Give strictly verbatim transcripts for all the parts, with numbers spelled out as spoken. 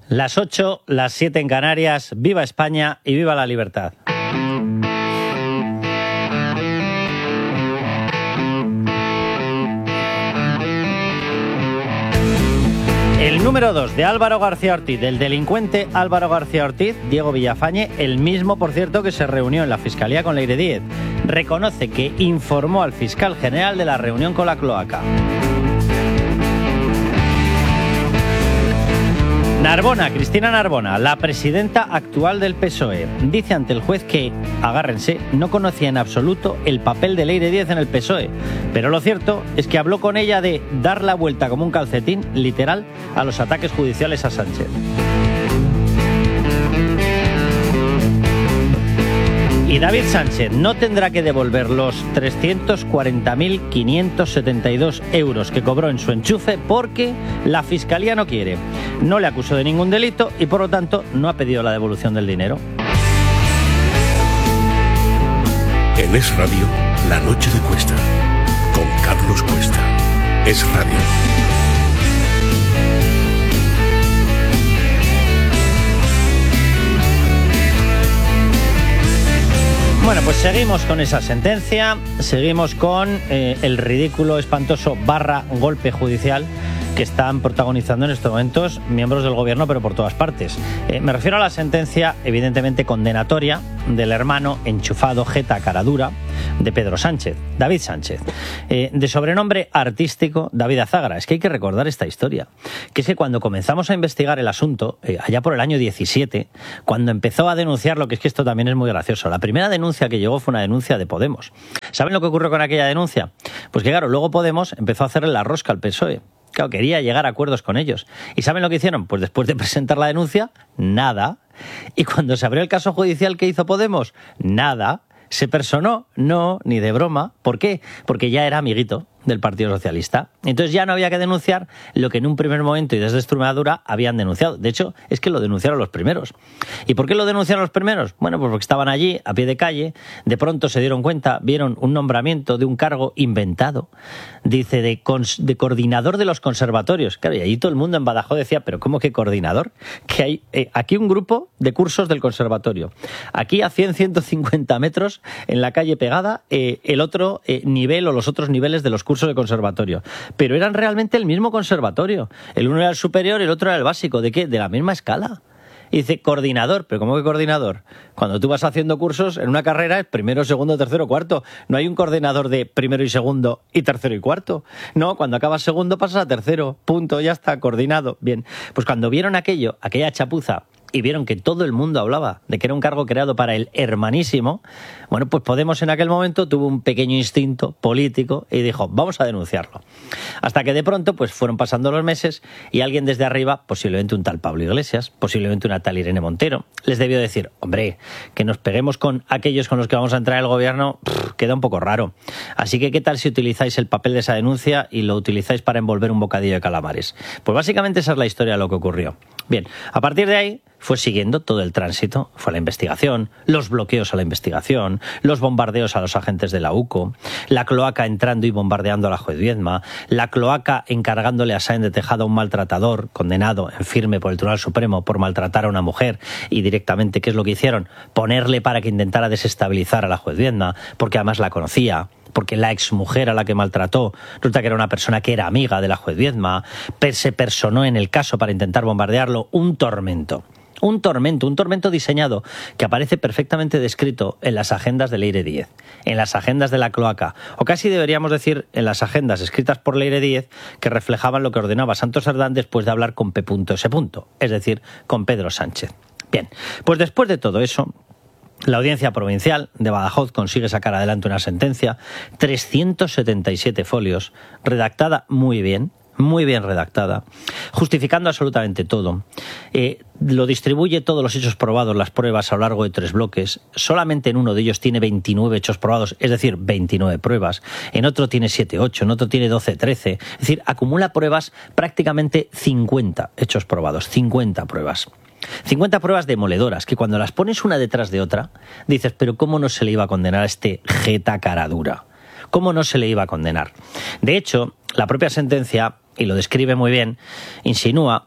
Las ocho, las siete en Canarias. ¡Viva España y viva la libertad! El número dos de Álvaro García Ortiz, del delincuente Álvaro García Ortiz, Diego Villafañe, el mismo, por cierto, que se reunió en la Fiscalía con Leire Díez, reconoce que informó al fiscal general de la reunión con la cloaca. Narbona, Cristina Narbona, la presidenta actual del P S O E, dice ante el juez que, agárrense, no conocía en absoluto el papel de Leire Díez en el P S O E, pero lo cierto es que habló con ella de dar la vuelta como un calcetín, literal, a los ataques judiciales a Sánchez. Y David Sánchez no tendrá que devolver los trescientos cuarenta mil quinientos setenta y dos euros que cobró en su enchufe porque la Fiscalía no quiere. No le acusó de ningún delito y, por lo tanto, no ha pedido la devolución del dinero. En Es Radio, La Noche de Cuesta, con Carlos Cuesta. Es Radio. Bueno, pues seguimos con esa sentencia, seguimos con eh, el ridículo, espantoso barra golpe judicial que están protagonizando en estos momentos miembros del gobierno, pero por todas partes. Eh, me refiero a la sentencia, evidentemente condenatoria, del hermano enchufado, jeta, caradura, de Pedro Sánchez, David Sánchez, eh, de sobrenombre artístico David Azagra. Es que hay que recordar esta historia, que es que cuando comenzamos a investigar el asunto, eh, allá por el año diecisiete, cuando empezó a denunciar, lo que es que esto también es muy gracioso, la primera denuncia que llegó fue una denuncia de Podemos. ¿Saben lo que ocurrió con aquella denuncia? Pues que claro, luego Podemos empezó a hacerle la rosca al P S O E. Claro, quería llegar a acuerdos con ellos. ¿Y saben lo que hicieron? Pues después de presentar la denuncia, nada. Y cuando se abrió el caso judicial, ¿qué hizo Podemos? Nada. ¿Se personó? No, ni de broma. ¿Por qué? Porque ya era amiguito del Partido Socialista. Entonces ya no había que denunciar lo que en un primer momento y desde Extremadura habían denunciado. De hecho, es que lo denunciaron los primeros. ¿Y por qué lo denunciaron los primeros? Bueno, pues porque estaban allí, a pie de calle, de pronto se dieron cuenta, vieron un nombramiento de un cargo inventado, dice, de, cons- de coordinador de los conservatorios. Claro, y allí todo el mundo en Badajoz decía, ¿pero cómo que coordinador? Que hay eh, aquí un grupo de cursos del conservatorio. Aquí a cien, ciento cincuenta metros, en la calle pegada, eh, el otro eh, nivel o los otros niveles de los cursos de conservatorio. Pero eran realmente el mismo conservatorio. El uno era el superior y el otro era el básico. ¿De qué? De la misma escala. Y dice, coordinador. ¿Pero cómo que coordinador? Cuando tú vas haciendo cursos en una carrera es primero, segundo, tercero, cuarto. No hay un coordinador de primero y segundo y tercero y cuarto. No, cuando acabas segundo pasas a tercero. Punto, ya está, coordinado. Bien, pues cuando vieron aquello, aquella chapuza, y vieron que todo el mundo hablaba de que era un cargo creado para el hermanísimo, bueno, pues Podemos en aquel momento tuvo un pequeño instinto político y dijo, vamos a denunciarlo. Hasta que de pronto pues fueron pasando los meses y alguien desde arriba, posiblemente un tal Pablo Iglesias, posiblemente una tal Irene Montero, les debió decir, hombre, que nos peguemos con aquellos con los que vamos a entrar al gobierno, pff, queda un poco raro. Así que, ¿qué tal si utilizáis el papel de esa denuncia y lo utilizáis para envolver un bocadillo de calamares? Pues básicamente esa es la historia de lo que ocurrió. Bien, a partir de ahí fue siguiendo todo el tránsito, fue la investigación, los bloqueos a la investigación, los bombardeos a los agentes de la U C O, la cloaca entrando y bombardeando a la juez Viedma, la cloaca encargándole a Sáenz de Tejada, un maltratador condenado en firme por el Tribunal Supremo por maltratar a una mujer, y directamente, ¿qué es lo que hicieron? Ponerle para que intentara desestabilizar a la juez Viedma, porque además la conocía, porque la exmujer a la que maltrató resulta que era una persona que era amiga de la juez Viedma, se personó en el caso para intentar bombardearlo, un tormento. Un tormento, un tormento diseñado que aparece perfectamente descrito en las agendas de Leire Díez, en las agendas de la cloaca, o casi deberíamos decir en las agendas escritas por Leire Díez que reflejaban lo que ordenaba Santos Sardán después de hablar con P. S., es decir, con Pedro Sánchez. Bien, pues después de todo eso, la Audiencia Provincial de Badajoz consigue sacar adelante una sentencia, trescientos setenta y siete folios, redactada muy bien, muy bien redactada, justificando absolutamente todo. Eh, lo distribuye todos los hechos probados, las pruebas, a lo largo de tres bloques. Solamente en uno de ellos tiene veintinueve hechos probados, es decir, veintinueve pruebas. En otro tiene siete, ocho, en otro tiene doce, trece. Es decir, acumula pruebas, prácticamente cincuenta hechos probados, cincuenta pruebas. cincuenta pruebas demoledoras, que cuando las pones una detrás de otra, dices, pero ¿cómo no se le iba a condenar a este jeta caradura? ¿Cómo no se le iba a condenar? De hecho, la propia sentencia, y lo describe muy bien, insinúa,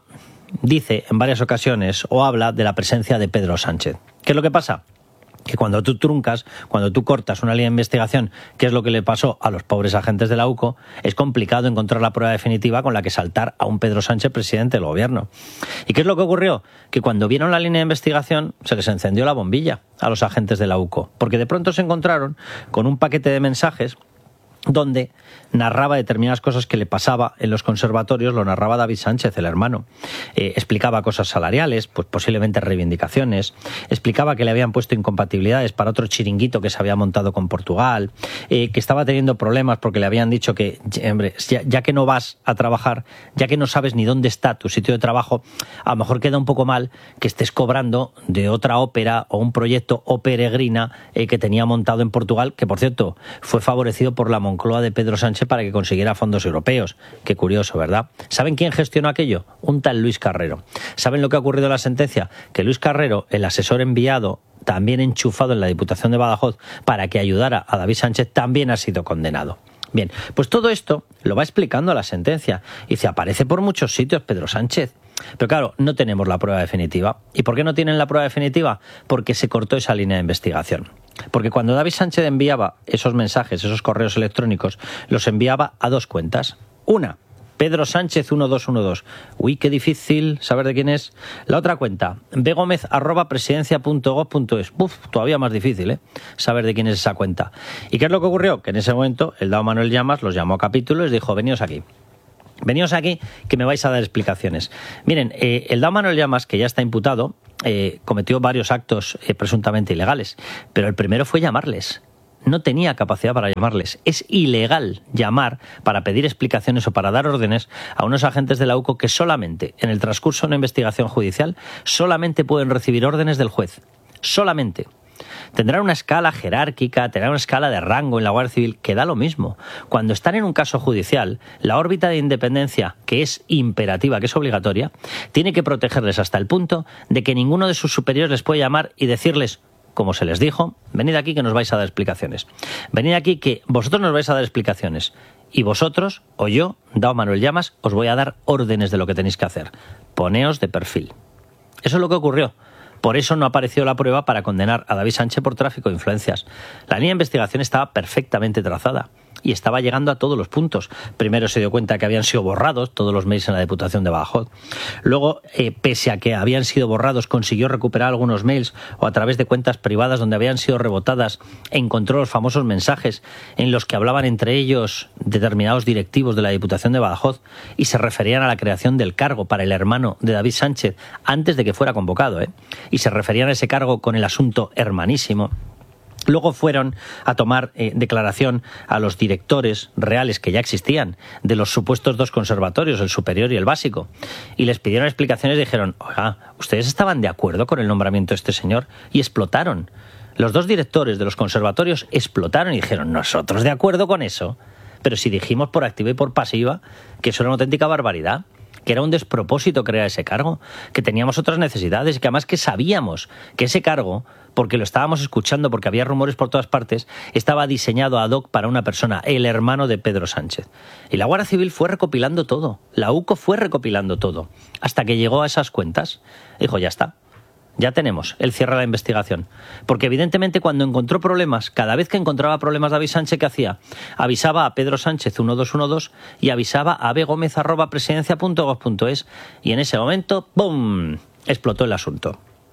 dice en varias ocasiones o habla de la presencia de Pedro Sánchez. ¿Qué es lo que pasa? Que cuando tú truncas, cuando tú cortas una línea de investigación, que es lo que le pasó a los pobres agentes de la U C O, es complicado encontrar la prueba definitiva con la que saltar a un Pedro Sánchez presidente del gobierno. ¿Y qué es lo que ocurrió? Que cuando vieron la línea de investigación se les encendió la bombilla a los agentes de la U C O, porque de pronto se encontraron con un paquete de mensajes donde narraba determinadas cosas que le pasaba en los conservatorios, lo narraba David Sánchez, el hermano. Eh, explicaba cosas salariales, pues posiblemente reivindicaciones, explicaba que le habían puesto incompatibilidades para otro chiringuito que se había montado con Portugal, eh, que estaba teniendo problemas porque le habían dicho que, hombre, ya, ya que no vas a trabajar, ya que no sabes ni dónde está tu sitio de trabajo, a lo mejor queda un poco mal que estés cobrando de otra ópera o un proyecto o peregrina eh, que tenía montado en Portugal, que por cierto fue favorecido por la Moncloa de Pedro Sánchez para que consiguiera fondos europeos. Qué curioso, ¿verdad? ¿Saben quién gestionó aquello? Un tal Luis Carrero. ¿Saben lo que ha ocurrido en la sentencia? Que Luis Carrero, el asesor enviado, también enchufado en la Diputación de Badajoz para que ayudara a David Sánchez, también ha sido condenado. Bien, pues todo esto lo va explicando la sentencia. Y dice, aparece por muchos sitios Pedro Sánchez. Pero claro, no tenemos la prueba definitiva. ¿Y por qué no tienen la prueba definitiva? Porque se cortó esa línea de investigación. Porque cuando David Sánchez enviaba esos mensajes, esos correos electrónicos, los enviaba a dos cuentas. Una, Pedro Sánchez uno dos uno dos. Uy, qué difícil saber de quién es. La otra cuenta, begomez arroba presidencia punto gob punto es. Uf, todavía más difícil, ¿eh? Saber de quién es esa cuenta. ¿Y qué es lo que ocurrió? Que en ese momento el dao Manuel Llamas los llamó a capítulo y les dijo, veníos aquí. Veníos aquí que me vais a dar explicaciones. Miren, eh, el dao Manuel Llamas, que ya está imputado, eh, cometió varios actos eh, presuntamente ilegales, pero el primero fue llamarles. No tenía capacidad para llamarles. Es ilegal llamar para pedir explicaciones o para dar órdenes a unos agentes de la U C O que solamente, en el transcurso de una investigación judicial, solamente pueden recibir órdenes del juez. Solamente. Tendrán una escala jerárquica, tendrán una escala de rango en la Guardia Civil, que da lo mismo. Cuando están en un caso judicial, la órbita de independencia, que es imperativa, que es obligatoria, tiene que protegerles hasta el punto de que ninguno de sus superiores les puede llamar y decirles, como se les dijo, venid aquí que nos vais a dar explicaciones. Venid aquí que vosotros nos vais a dar explicaciones. Y vosotros, o yo, dao Manuel Llamas, os voy a dar órdenes de lo que tenéis que hacer. Poneos de perfil. Eso es lo que ocurrió. Por eso no apareció la prueba para condenar a David Sánchez por tráfico de influencias. La línea de investigación estaba perfectamente trazada y estaba llegando a todos los puntos. Primero se dio cuenta que habían sido borrados todos los mails en la Diputación de Badajoz. Luego, eh, pese a que habían sido borrados, consiguió recuperar algunos mails o a través de cuentas privadas donde habían sido rebotadas, encontró los famosos mensajes en los que hablaban entre ellos determinados directivos de la Diputación de Badajoz y se referían a la creación del cargo para el hermano de David Sánchez antes de que fuera convocado, ¿eh? Y se referían a ese cargo con el asunto hermanísimo. Luego fueron a tomar eh, declaración a los directores reales que ya existían de los supuestos dos conservatorios, el superior y el básico, y les pidieron explicaciones y dijeron, oiga, ¿ustedes estaban de acuerdo con el nombramiento de este señor? Y explotaron. Los dos directores de los conservatorios explotaron y dijeron, nosotros de acuerdo con eso, pero si dijimos por activa y por pasiva que eso era una auténtica barbaridad, que era un despropósito crear ese cargo, que teníamos otras necesidades y que además que sabíamos que ese cargo, porque lo estábamos escuchando, porque había rumores por todas partes, estaba diseñado ad hoc para una persona, el hermano de Pedro Sánchez. Y la Guardia Civil fue recopilando todo, la U C O fue recopilando todo, hasta que llegó a esas cuentas. Dijo, ya está. Ya tenemos el cierre de la investigación. Porque evidentemente cuando encontró problemas, cada vez que encontraba problemas David Sánchez, ¿qué hacía? Avisaba a Pedro Sánchez uno dos uno dos y avisaba a begomez arroba presidencia punto gob punto es y en ese momento, ¡bum!, explotó el asunto.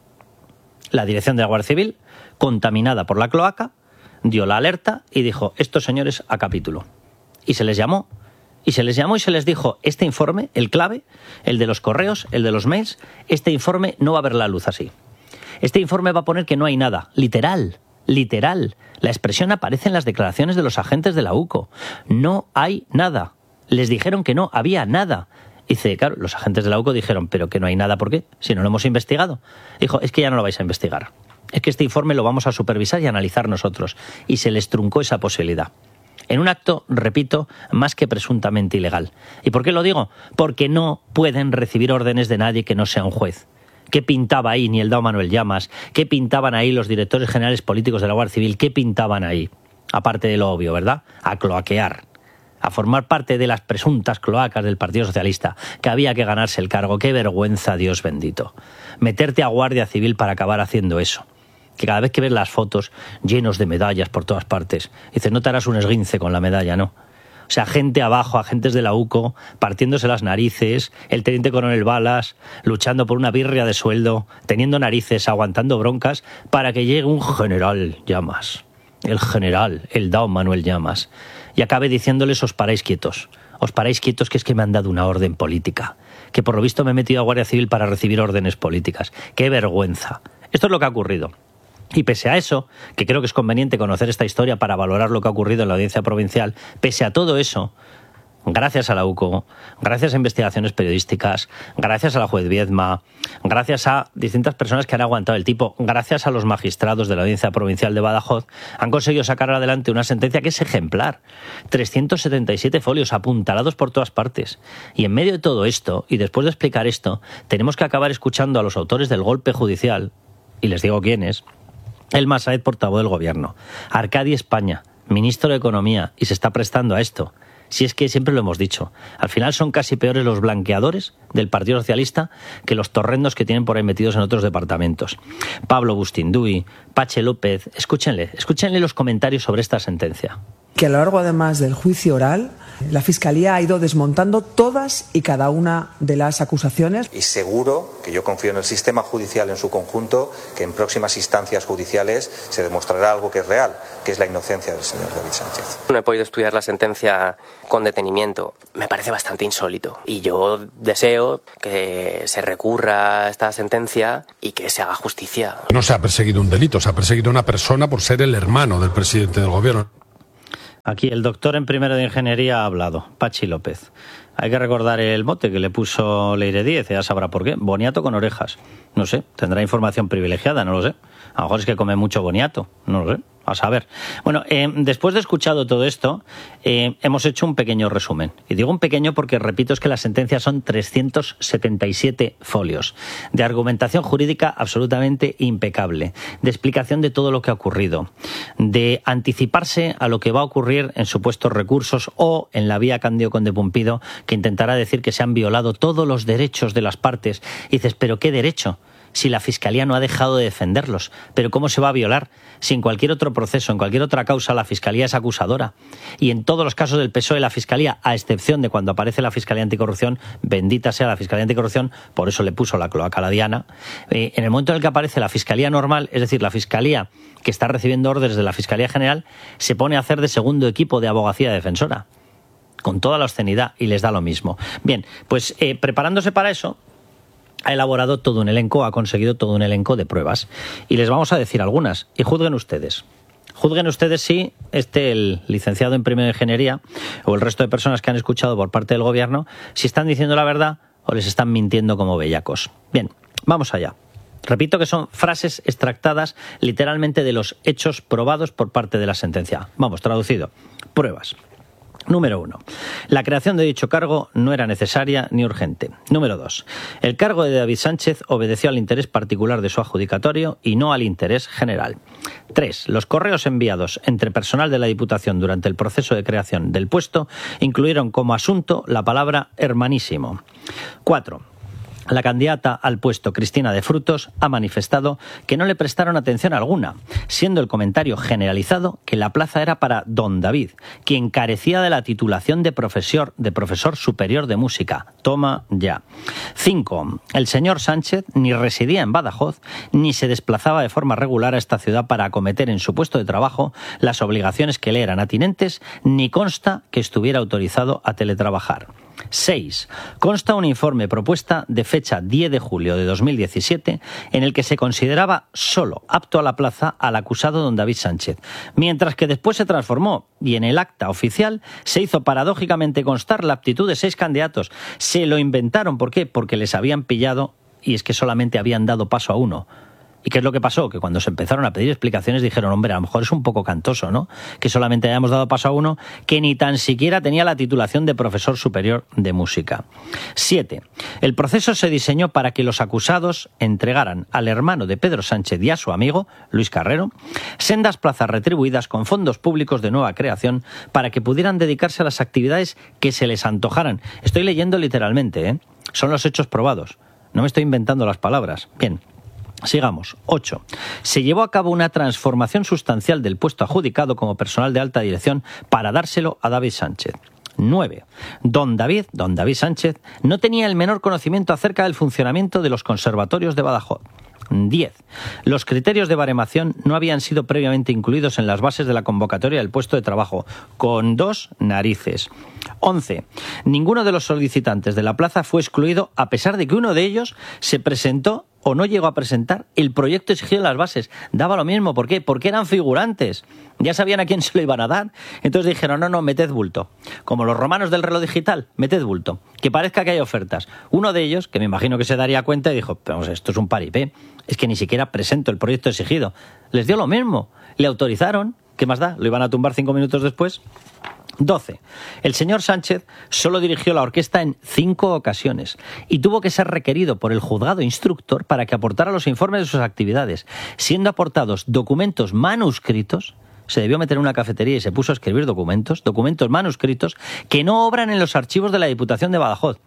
La dirección de la Guardia Civil, contaminada por la cloaca, dio la alerta y dijo, estos señores a capítulo. Y se les llamó. Y se les llamó y se les dijo, este informe, el clave, el de los correos, el de los mails, este informe no va a ver la luz así. Este informe va a poner que no hay nada. Literal, literal. La expresión aparece en las declaraciones de los agentes de la U C O. No hay nada. Les dijeron que no había nada. Y dice, claro, los agentes de la U C O dijeron, pero que no hay nada, ¿por qué? Si no lo hemos investigado. Dijo, es que ya no lo vais a investigar. Es que este informe lo vamos a supervisar y analizar nosotros. Y se les truncó esa posibilidad. En un acto, repito, más que presuntamente ilegal. ¿Y por qué lo digo? Porque no pueden recibir órdenes de nadie que no sea un juez. ¿Qué pintaba ahí ni el dao Manuel Llamas? ¿Qué pintaban ahí los directores generales políticos de la Guardia Civil? ¿Qué pintaban ahí? Aparte de lo obvio, ¿verdad? A cloaquear. a formar parte de las presuntas cloacas del Partido Socialista, que había que ganarse el cargo. ¡Qué vergüenza, Dios bendito! Meterte a Guardia Civil para acabar haciendo eso. Que cada vez que ves las fotos llenos de medallas por todas partes, dices, no te harás un esguince con la medalla, ¿no? O sea, gente abajo, agentes de la U C O, partiéndose las narices, el teniente coronel Balas, luchando por una birria de sueldo, teniendo narices, aguantando broncas, para que llegue un general Llamas, el general, el Dao Manuel Llamas, y acabe diciéndoles, os paráis quietos, os paráis quietos que es que me han dado una orden política, que por lo visto me he metido a Guardia Civil para recibir órdenes políticas. ¡Qué vergüenza! Esto es lo que ha ocurrido. Y pese a eso, que creo que es conveniente conocer esta historia para valorar lo que ha ocurrido en la audiencia provincial, pese a todo eso, gracias a la U C O, gracias a investigaciones periodísticas, gracias a la juez Viedma, gracias a distintas personas que han aguantado el tipo, gracias a los magistrados de la audiencia provincial de Badajoz, han conseguido sacar adelante una sentencia que es ejemplar. trescientos setenta y siete folios apuntalados por todas partes. Y en medio de todo esto, y después de explicar esto, tenemos que acabar escuchando a los autores del golpe judicial, y les digo quiénes. Elma Sáez, portavoz del Gobierno. Arcadi España, ministro de Economía, y se está prestando a esto. Si es que siempre lo hemos dicho, al final son casi peores los blanqueadores del Partido Socialista que los torrendos que tienen por ahí metidos en otros departamentos. Pablo Bustinduy, Pache López, escúchenle, escúchenle los comentarios sobre esta sentencia. Que a lo largo además del juicio oral, la Fiscalía ha ido desmontando todas y cada una de las acusaciones. Y seguro que yo confío en el sistema judicial en su conjunto, que en próximas instancias judiciales se demostrará algo que es real, que es la inocencia del señor David Sánchez. No he podido estudiar la sentencia con detenimiento. Me parece bastante insólito. Y yo deseo que se recurra a esta sentencia y que se haga justicia. No se ha perseguido un delito, se ha perseguido a una persona por ser el hermano del presidente del Gobierno. Aquí el doctor en primero de Ingeniería ha hablado, Pachi López. Hay que recordar el mote que le puso Leire Díez, ya sabrá por qué. Boniato con orejas. No sé, tendrá información privilegiada, no lo sé. A lo mejor es que come mucho boniato, no lo sé. A saber. Bueno, eh, después de escuchado todo esto, eh, hemos hecho un pequeño resumen. Y digo un pequeño porque, repito, es que la sentencia son trescientos setenta y siete folios. De argumentación jurídica absolutamente impecable. De explicación de todo lo que ha ocurrido. De anticiparse a lo que va a ocurrir en supuestos recursos o en la vía Cándido Conde Pumpido, que intentará decir que se han violado todos los derechos de las partes. Y dices, ¿pero qué derecho? Si la Fiscalía no ha dejado de defenderlos. ¿Pero cómo se va a violar? Si en cualquier otro proceso, en cualquier otra causa, la Fiscalía es acusadora. Y en todos los casos del P S O E, la Fiscalía, a excepción de cuando aparece la Fiscalía Anticorrupción, bendita sea la Fiscalía Anticorrupción, por eso le puso la cloaca a la Diana, eh, en el momento en el que aparece la Fiscalía normal, es decir, la Fiscalía que está recibiendo órdenes de la Fiscalía General, se pone a hacer de segundo equipo de abogacía defensora, con toda la obscenidad, y les da lo mismo. Bien, pues eh, preparándose para eso, ha elaborado todo un elenco, ha conseguido todo un elenco de pruebas. Y les vamos a decir algunas, y juzguen ustedes. Juzguen ustedes si este, el licenciado en primero de Ingeniería, o el resto de personas que han escuchado por parte del Gobierno, si están diciendo la verdad o les están mintiendo como bellacos. Bien, vamos allá. Repito que son frases extractadas literalmente de los hechos probados por parte de la sentencia. Vamos, traducido. Pruebas. Número uno. La creación de dicho cargo no era necesaria ni urgente. Número dos. El cargo de David Sánchez obedeció al interés particular de su adjudicatorio y no al interés general. Tres. Los correos enviados entre personal de la Diputación durante el proceso de creación del puesto incluyeron como asunto la palabra hermanísimo. Cuatro. La candidata al puesto, Cristina de Frutos, ha manifestado que no le prestaron atención alguna, siendo el comentario generalizado que la plaza era para don David, quien carecía de la titulación de profesor, de profesor superior de música. Toma ya. Cinco. El señor Sánchez ni residía en Badajoz, ni se desplazaba de forma regular a esta ciudad para acometer en su puesto de trabajo las obligaciones que le eran atinentes, ni consta que estuviera autorizado a teletrabajar. seis. Consta un informe propuesta de fecha diez de julio de dos mil diecisiete en el que se consideraba solo apto a la plaza al acusado don David Sánchez, mientras que después se transformó y en el acta oficial se hizo paradójicamente constar la aptitud de seis candidatos. Se lo inventaron. ¿Por qué? Porque les habían pillado y es que solamente habían dado paso a uno. ¿Y qué es lo que pasó? Que cuando se empezaron a pedir explicaciones dijeron, hombre, a lo mejor es un poco cantoso, ¿no? Que solamente hayamos dado paso a uno que ni tan siquiera tenía la titulación de profesor superior de música. Siete. El proceso se diseñó para que los acusados entregaran al hermano de Pedro Sánchez y a su amigo, Luis Carrero, sendas plazas retribuidas con fondos públicos de nueva creación para que pudieran dedicarse a las actividades que se les antojaran. Estoy leyendo literalmente, ¿eh? Son los hechos probados. No me estoy inventando las palabras. Bien. Sigamos. Ocho. Se llevó a cabo una transformación sustancial del puesto adjudicado como personal de alta dirección para dárselo a David Sánchez. Nueve. Don David, don David Sánchez, no tenía el menor conocimiento acerca del funcionamiento de los conservatorios de Badajoz. Diez. Los criterios de baremación no habían sido previamente incluidos en las bases de la convocatoria del puesto de trabajo, con dos narices. Once. Ninguno de los solicitantes de la plaza fue excluido, a pesar de que uno de ellos se presentó o no llegó a presentar el proyecto exigido en las bases. Daba lo mismo. ¿Por qué? Porque eran figurantes. Ya sabían a quién se lo iban a dar. Entonces dijeron, no, no, meted bulto. Como los romanos del reloj digital, meted bulto. Que parezca que hay ofertas. Uno de ellos, que me imagino que se daría cuenta, y dijo, vamos, esto es un paripé. Es que ni siquiera presento el proyecto exigido. Les dio lo mismo. Le autorizaron. ¿Qué más da? ¿Lo iban a tumbar cinco minutos después? doce. El señor Sánchez solo dirigió la orquesta en cinco ocasiones y tuvo que ser requerido por el juzgado instructor para que aportara los informes de sus actividades. Siendo aportados documentos manuscritos, se debió meter en una cafetería y se puso a escribir documentos, documentos manuscritos que no obran en los archivos de la Diputación de Badajoz.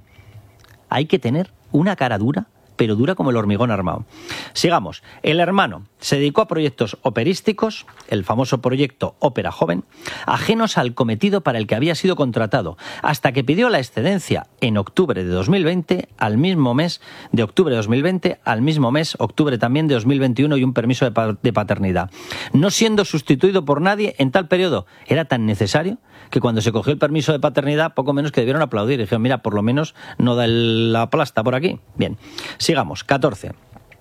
Hay que tener una cara dura, pero dura como el hormigón armado. Sigamos. El hermano se dedicó a proyectos operísticos, el famoso proyecto Ópera Joven, ajenos al cometido para el que había sido contratado, hasta que pidió la excedencia en octubre de dos mil veinte, al mismo mes de octubre de dos mil veinte, al mismo mes, octubre también de dos mil veintiuno, y un permiso de, pa- de paternidad. No siendo sustituido por nadie en tal periodo. Era tan necesario que cuando se cogió el permiso de paternidad, poco menos que debieron aplaudir. Y dijeron, mira, por lo menos no da el, la plasta por aquí. Bien. Sigamos. catorce.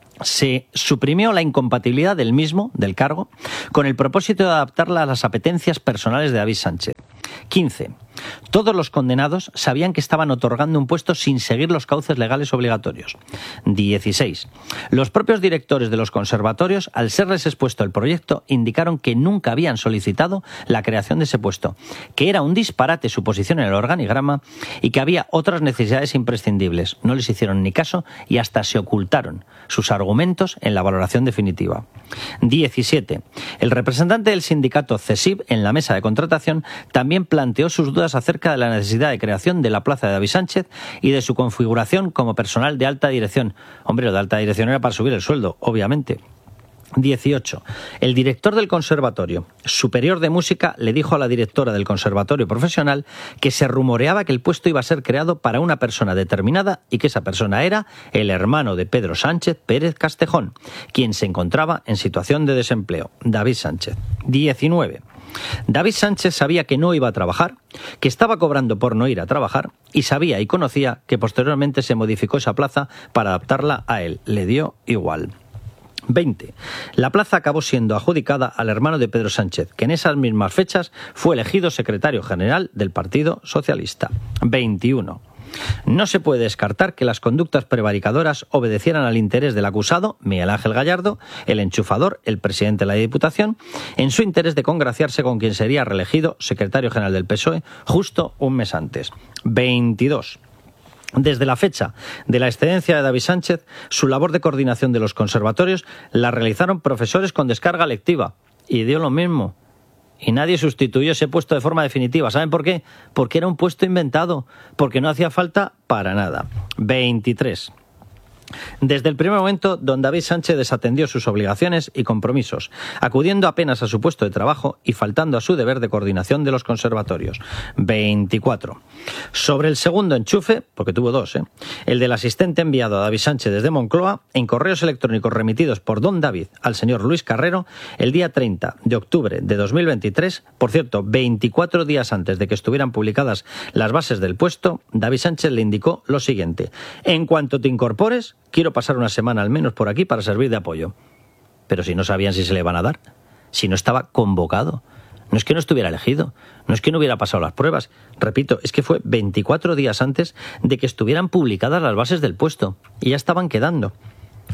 Se suprimió la incompatibilidad del mismo, del cargo, con el propósito de adaptarla a las apetencias personales de David Sánchez. quince. Todos los condenados sabían que estaban otorgando un puesto sin seguir los cauces legales obligatorios. dieciséis. Los propios directores de los conservatorios, al serles expuesto el proyecto, indicaron que nunca habían solicitado la creación de ese puesto, que era un disparate su posición en el organigrama y que había otras necesidades imprescindibles. No les hicieron ni caso y hasta se ocultaron sus argumentos en la valoración definitiva. diecisiete. El representante del sindicato CESIB en la mesa de contratación también planteó sus dudas acerca de la necesidad de creación de la plaza de David Sánchez y de su configuración como personal de alta dirección. Hombre, lo de alta dirección era para subir el sueldo, obviamente. dieciocho. El director del Conservatorio Superior de Música le dijo a la directora del Conservatorio Profesional que se rumoreaba que el puesto iba a ser creado para una persona determinada y que esa persona era el hermano de Pedro Sánchez Pérez Castejón, quien se encontraba en situación de desempleo, David Sánchez. diecinueve. David Sánchez sabía que no iba a trabajar, que estaba cobrando por no ir a trabajar y sabía y conocía que posteriormente se modificó esa plaza para adaptarla a él. Le dio igual. veinte. La plaza acabó siendo adjudicada al hermano de Pedro Sánchez, que en esas mismas fechas fue elegido secretario general del Partido Socialista. veintiuno. No se puede descartar que las conductas prevaricadoras obedecieran al interés del acusado, Miguel Ángel Gallardo, el enchufador, el presidente de la Diputación, en su interés de congraciarse con quien sería reelegido secretario general del P S O E justo un mes antes. veintidós. Desde la fecha de la excedencia de David Sánchez, su labor de coordinación de los conservatorios la realizaron profesores con descarga lectiva. Y dio lo mismo. Y nadie sustituyó ese puesto de forma definitiva. ¿Saben por qué? Porque era un puesto inventado. Porque no hacía falta para nada. veintitrés. Desde el primer momento, don David Sánchez desatendió sus obligaciones y compromisos, acudiendo apenas a su puesto de trabajo y faltando a su deber de coordinación de los conservatorios. veinticuatro. Sobre el segundo enchufe, porque tuvo dos, ¿eh? el del asistente enviado a David Sánchez desde Moncloa, en correos electrónicos remitidos por don David al señor Luis Carrero, el día treinta de octubre de dos mil veintitrés, por cierto, veinticuatro días antes de que estuvieran publicadas las bases del puesto, David Sánchez le indicó lo siguiente: en cuanto te incorpores, quiero pasar una semana al menos por aquí para servir de apoyo. Pero si no sabían si se le iban a dar, si no estaba convocado, no es que no estuviera elegido, no es que no hubiera pasado las pruebas. Repito, es que fue veinticuatro días antes de que estuvieran publicadas las bases del puesto y ya estaban quedando.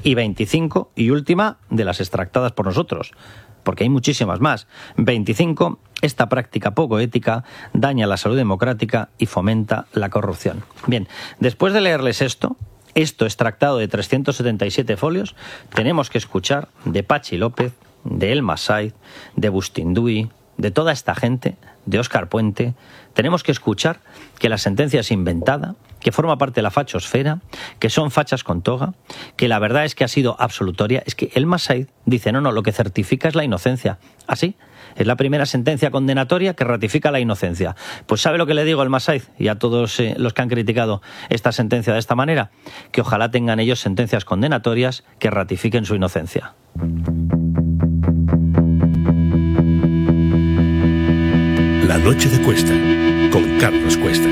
Y veinticinco, y última, de las extractadas por nosotros, porque hay muchísimas más. veinticinco, esta práctica poco ética daña la salud democrática y fomenta la corrupción. Bien, después de leerles esto, esto extractado de trescientos setenta y siete folios, tenemos que escuchar de Pachi López, de Elma Saiz, de Bustindui, de toda esta gente, de Óscar Puente. Tenemos que escuchar que la sentencia es inventada, que forma parte de la fachosfera, que son fachas con toga, que la verdad es que ha sido absolutoria. Es que Elma Saiz dice, no, no, lo que certifica es la inocencia. ¿Así? Es la primera sentencia condenatoria que ratifica la inocencia. Pues ¿sabe lo que le digo a Elma Saiz y a todos eh, los que han criticado esta sentencia de esta manera? Que ojalá tengan ellos sentencias condenatorias que ratifiquen su inocencia. La noche de Cuesta, con Carlos Cuesta.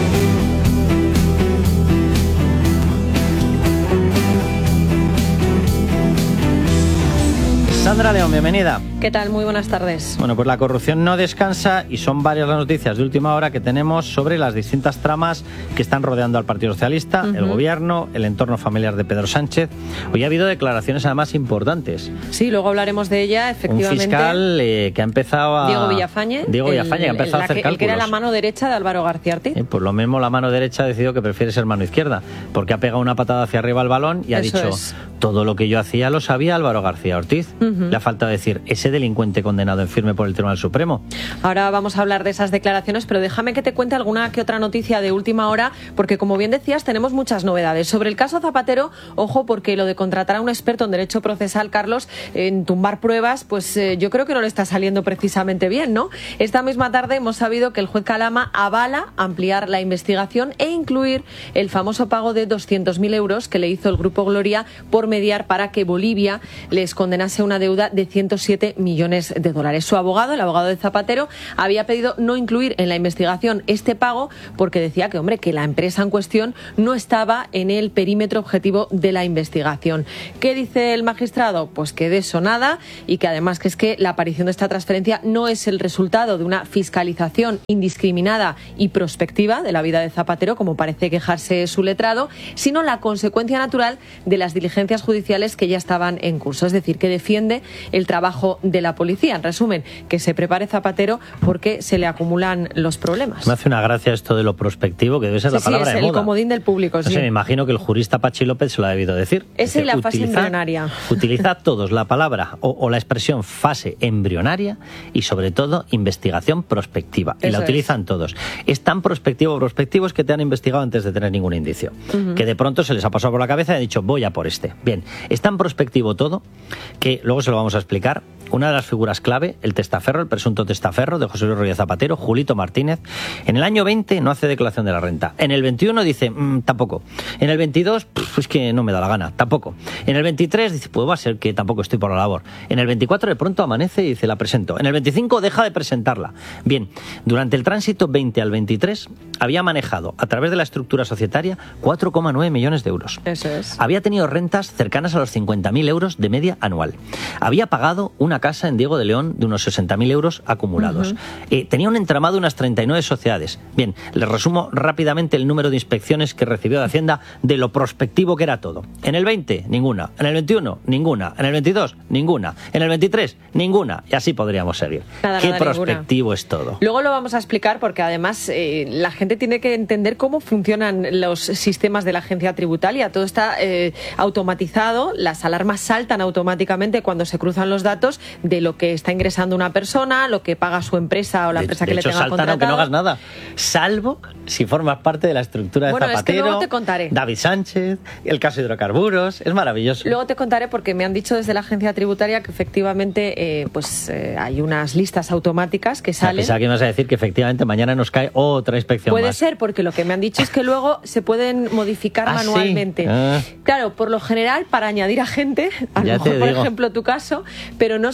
Sandra León, bienvenida. ¿Qué tal? Muy buenas tardes. Bueno, pues la corrupción no descansa y son varias las noticias de última hora que tenemos sobre las distintas tramas que están rodeando al Partido Socialista, uh-huh. el gobierno, el entorno familiar de Pedro Sánchez. Hoy ha habido declaraciones además importantes. Sí, luego hablaremos de ella, efectivamente. Un fiscal eh, que ha empezado a... Diego Villafañe. Diego Villafañe, que ha empezado a hacer que, cálculos. El que era la mano derecha de Álvaro García Ortiz. Eh, pues lo mismo la mano derecha ha decidido que prefiere ser mano izquierda, porque ha pegado una patada hacia arriba al balón y ha Eso dicho, es. todo lo que yo hacía lo sabía Álvaro García Ortiz. Uh-huh. Le ha faltado decir, ese delincuente condenado en firme por el Tribunal Supremo. Ahora vamos a hablar de esas declaraciones, pero déjame que te cuente alguna que otra noticia de última hora, porque como bien decías, tenemos muchas novedades. Sobre el caso Zapatero, ojo, porque lo de contratar a un experto en derecho procesal, Carlos, en tumbar pruebas, pues eh, yo creo que no le está saliendo precisamente bien, ¿no? Esta misma tarde hemos sabido que el juez Calama avala ampliar la investigación e incluir el famoso pago de doscientos mil euros que le hizo el Grupo Gloria por mediar para que Bolivia les condenase una deuda de ciento siete millones de dólares. Su abogado, el abogado de Zapatero, había pedido no incluir en la investigación este pago porque decía que, hombre, que la empresa en cuestión no estaba en el perímetro objetivo de la investigación. ¿Qué dice el magistrado? Pues que de eso nada y que además que es que la aparición de esta transferencia no es el resultado de una fiscalización indiscriminada y prospectiva de la vida de Zapatero, como parece quejarse su letrado, sino la consecuencia natural de las diligencias judiciales que ya estaban en curso. Es decir, que defiende el trabajo de la policía. En resumen, que se prepare Zapatero porque se le acumulan los problemas. Me hace una gracia esto de lo prospectivo, que debe ser sí, la palabra sí, es de el moda. comodín del público. No Sí. sé, me imagino que el jurista Pachi López se lo ha debido decir. Esa es la fase utiliza, embrionaria. Utiliza todos la palabra o, o la expresión fase embrionaria y sobre todo investigación prospectiva. Y Eso la utilizan es. todos. Es tan prospectivo o prospectivo es que te han investigado antes de tener ningún indicio. Uh-huh. Que de pronto se les ha pasado por la cabeza y han dicho voy a por este. Bien, es tan prospectivo todo que luego se lo vamos a explicar. Una de las figuras clave, el testaferro, el presunto testaferro de José Luis Rodríguez Zapatero, Julito Martínez, en el año veinte no hace declaración de la renta. En el veintiuno dice, mmm, tampoco. En el veintidós, pues que no me da la gana, tampoco. En el veintitrés dice, pues va a ser que tampoco estoy por la labor. En el veinticuatro de pronto amanece y dice, la presento. En el veinticinco deja de presentarla. Bien, durante el tránsito veinte al veintitrés había manejado a través de la estructura societaria cuatro coma nueve millones de euros. Eso es. Había tenido rentas cercanas a los cincuenta mil euros de media anual. Había pagado una casa en Diego de León de unos sesenta mil euros acumulados. Uh-huh. Eh, tenía un entramado de unas treinta y nueve sociedades. Bien, les resumo rápidamente el número de inspecciones que recibió de Hacienda de lo prospectivo que era todo. En el veinte, ninguna. En el veintiuno, ninguna. En el veintidós, ninguna. En el veintitrés, ninguna. Y así podríamos seguir. Nada, Qué nada, prospectivo ninguna. Es todo. Luego lo vamos a explicar porque además eh, la gente tiene que entender cómo funcionan los sistemas de la agencia tributaria. Todo está eh, automatizado, las alarmas saltan automáticamente cuando se cruzan los datos de lo que está ingresando una persona, lo que paga su empresa o la de, empresa de que hecho, le tenga saltan contratado. Aunque no hagas nada, salvo si formas parte de la estructura de bueno, Zapatero, es que luego te contaré. David Sánchez, el caso de hidrocarburos, es maravilloso. Luego te contaré porque me han dicho desde la agencia tributaria que efectivamente eh, pues eh, hay unas listas automáticas que salen. Pensaba que ibas a decir que efectivamente mañana nos cae otra inspección Puede más. ser, porque lo que me han dicho es que luego se pueden modificar ¿Ah, manualmente. sí? Ah. Claro, por lo general para añadir a gente, a Ya lo mejor te por digo. ejemplo tu caso, pero no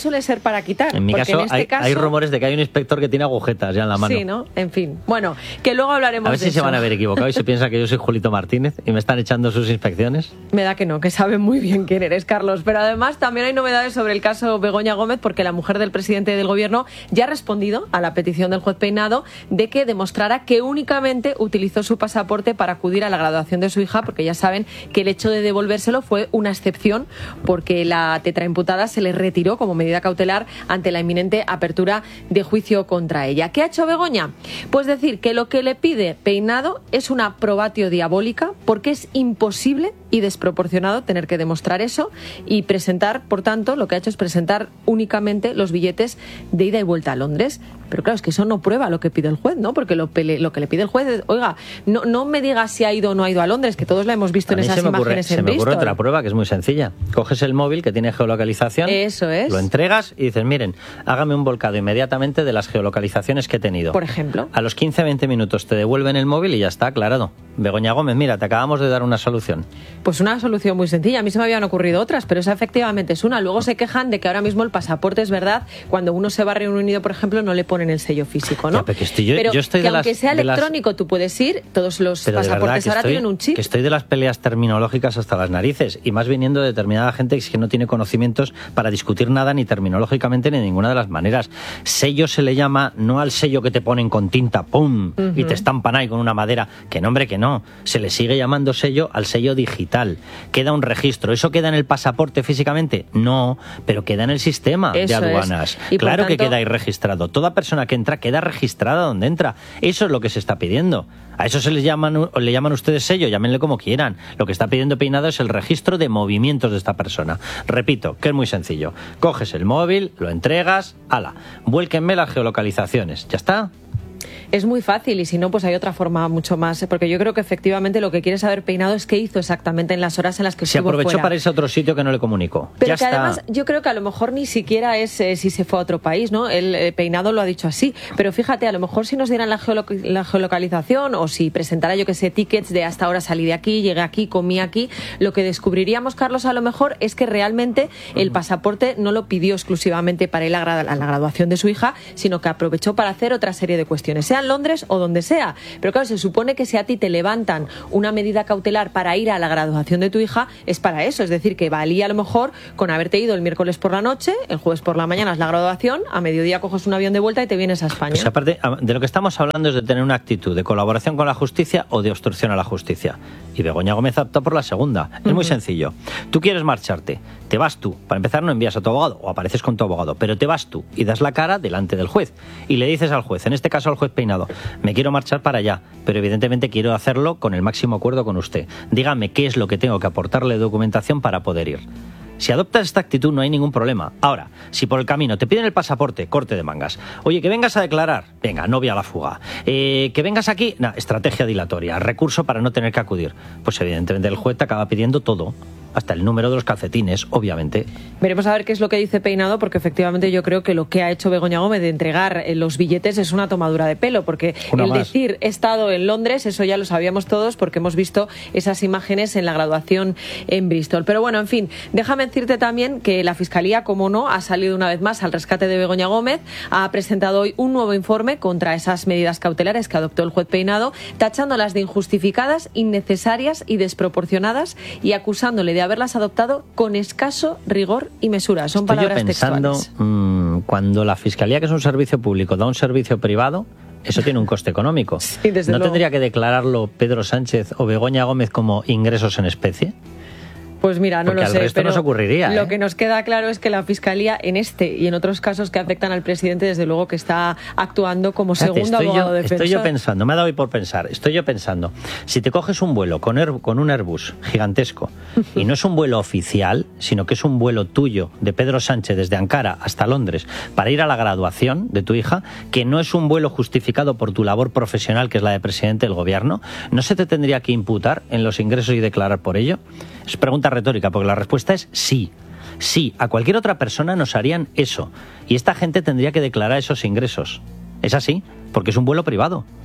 suele ser para quitar. En mi porque caso, en este hay, caso hay rumores de que hay un inspector que tiene agujetas ya en la mano. Sí, ¿no? En fin. Bueno, que luego hablaremos A ver de si eso. se van a haber equivocado y se piensa que yo soy Julito Martínez y me están echando sus inspecciones. Me da que no, que saben muy bien quién eres, Carlos. Pero además también hay novedades sobre el caso Begoña Gómez, porque la mujer del presidente del gobierno ya ha respondido a la petición del juez Peinado de que demostrara que únicamente utilizó su pasaporte para acudir a la graduación de su hija, porque ya saben que el hecho de devolvérselo fue una excepción, porque la tetraimputada se le retiró como medida cautelar ante la inminente apertura de juicio contra ella. ¿Qué ha hecho Begoña? Pues decir que lo que le pide Peinado es una probatio diabólica, porque es imposible y desproporcionado tener que demostrar eso, y presentar, por tanto, lo que ha hecho es presentar únicamente los billetes de ida y vuelta a Londres. Pero claro, es que eso no prueba lo que pide el juez, ¿no? Porque lo, pele, lo que le pide el juez es, oiga, no, no me digas si ha ido o no ha ido a Londres, que todos la hemos visto en esas ocurre, imágenes en Se me ocurre Bristol. otra prueba que es muy sencilla. Coges el móvil que tiene geolocalización, eso es, lo entregas y dices, miren, hágame un volcado inmediatamente de las geolocalizaciones que he tenido. Por ejemplo. A los quince a veinte minutos te devuelven el móvil y ya está aclarado. Begoña Gómez, mira, te acabamos de dar una solución. Pues una solución muy sencilla. A mí se me habían ocurrido otras, pero esa efectivamente es una. Luego se quejan de que ahora mismo el pasaporte, es verdad, cuando uno se va a Reino Unido, por ejemplo, no le ponen el sello físico, ¿no? Ya, pero que estoy, yo, pero yo estoy que de aunque las, sea de electrónico, las... tú puedes ir, todos los Pero pasaportes ahora estoy, tienen un chip. Que estoy de las peleas terminológicas hasta las narices, y más viniendo de determinada gente que no tiene conocimientos para discutir nada, ni terminológicamente, ni de ninguna de las maneras. Sello se le llama no al sello que te ponen con tinta, ¡pum!, uh-huh, y te estampan ahí con una madera. Que no, hombre, que no. Se le sigue llamando sello al sello digital. Queda un registro. ¿Eso queda en el pasaporte físicamente? No, pero queda en el sistema Eso de aduanas. Es. Claro tanto... que queda ahí registrado. Toda persona que entra queda registrada donde entra. Eso es lo que se está pidiendo. A eso se les llaman, le llaman ustedes sello, llámenle como quieran. Lo que está pidiendo Peinado es el registro de movimientos de esta persona. Repito, que es muy sencillo. Coges el móvil, lo entregas, ala, vuélquenme las geolocalizaciones. ¿Ya está? Es muy fácil, y si no, pues hay otra forma mucho más, porque yo creo que efectivamente lo que quiere saber Peinado es qué hizo exactamente en las horas en las que se estuvo aprovechó fuera. para irse a otro sitio que no le comunicó. Pero ya que está. Además yo creo que a lo mejor ni siquiera es eh, si se fue a otro país, ¿no? El eh, Peinado lo ha dicho así, pero fíjate, a lo mejor si nos dieran la, geolo la geolocalización, o si presentara, yo que sé, tickets de hasta ahora salí de aquí, llegué aquí, comí aquí, lo que descubriríamos, Carlos, a lo mejor es que realmente el pasaporte no lo pidió exclusivamente para ir a la, a la graduación de su hija, sino que aprovechó para hacer otra serie de cuestiones, sea en Londres o donde sea. Pero claro, se supone que si a ti te levantan una medida cautelar para ir a la graduación de tu hija, es para eso. Es decir, que valía a lo mejor con haberte ido el miércoles por la noche, el jueves por la mañana es la graduación, a mediodía coges un avión de vuelta y te vienes a España. Pues aparte, de lo que estamos hablando es de tener una actitud de colaboración con la justicia o de obstrucción a la justicia. Y Begoña Gómez optó por la segunda. Es uh-huh. muy sencillo. Tú quieres marcharte, te vas tú. Para empezar, no envías a tu abogado o apareces con tu abogado, pero te vas tú y das la cara delante del juez. Y le dices al juez, en este caso al juez Peinado, me quiero marchar para allá, pero evidentemente quiero hacerlo con el máximo acuerdo con usted. Dígame qué es lo que tengo que aportarle de documentación para poder ir. Si adoptas esta actitud no hay ningún problema. Ahora, si por el camino te piden el pasaporte, corte de mangas. Oye, que vengas a declarar, venga, novia a la fuga. Eh, que vengas aquí, nah, estrategia dilatoria, recurso para no tener que acudir. Pues evidentemente el juez te acaba pidiendo todo. Hasta el número de los calcetines, obviamente. Veremos a ver qué es lo que dice Peinado, porque efectivamente yo creo que lo que ha hecho Begoña Gómez de entregar los billetes es una tomadura de pelo, porque una el más. decir he estado en Londres, eso ya lo sabíamos todos, porque hemos visto esas imágenes en la graduación en Bristol. Pero bueno, en fin, déjame decirte también que la Fiscalía, como no, ha salido una vez más al rescate de Begoña Gómez, ha presentado hoy un nuevo informe contra esas medidas cautelares que adoptó el juez Peinado, tachándolas de injustificadas, innecesarias y desproporcionadas, y acusándole de haberlas adoptado con escaso rigor y mesura. Son Estoy palabras yo pensando, textuales. Mmm, cuando la Fiscalía, que es un servicio público, da un servicio privado, eso tiene un coste económico. Sí, desde ¿No luego. tendría que declararlo Pedro Sánchez o Begoña Gómez como ingresos en especie? Pues mira, no Porque lo al sé, resto pero nos ocurriría, lo ¿eh? que nos queda claro es que la Fiscalía en este y en otros casos que afectan al presidente, desde luego que está actuando como Fíjate, segundo estoy abogado yo, defensor. Estoy yo pensando, me ha dado hoy por pensar, estoy yo pensando, si te coges un vuelo con, Air, con un Airbus gigantesco y no es un vuelo oficial, sino que es un vuelo tuyo de Pedro Sánchez desde Ankara hasta Londres para ir a la graduación de tu hija, que no es un vuelo justificado por tu labor profesional, que es la de presidente del gobierno, ¿no se te tendría que imputar en los ingresos y declarar por ello? Es pregunta retórica, porque la respuesta es sí. Sí, a cualquier otra persona nos harían eso. Y esta gente tendría que declarar esos ingresos. ¿Es así? Porque es un vuelo privado.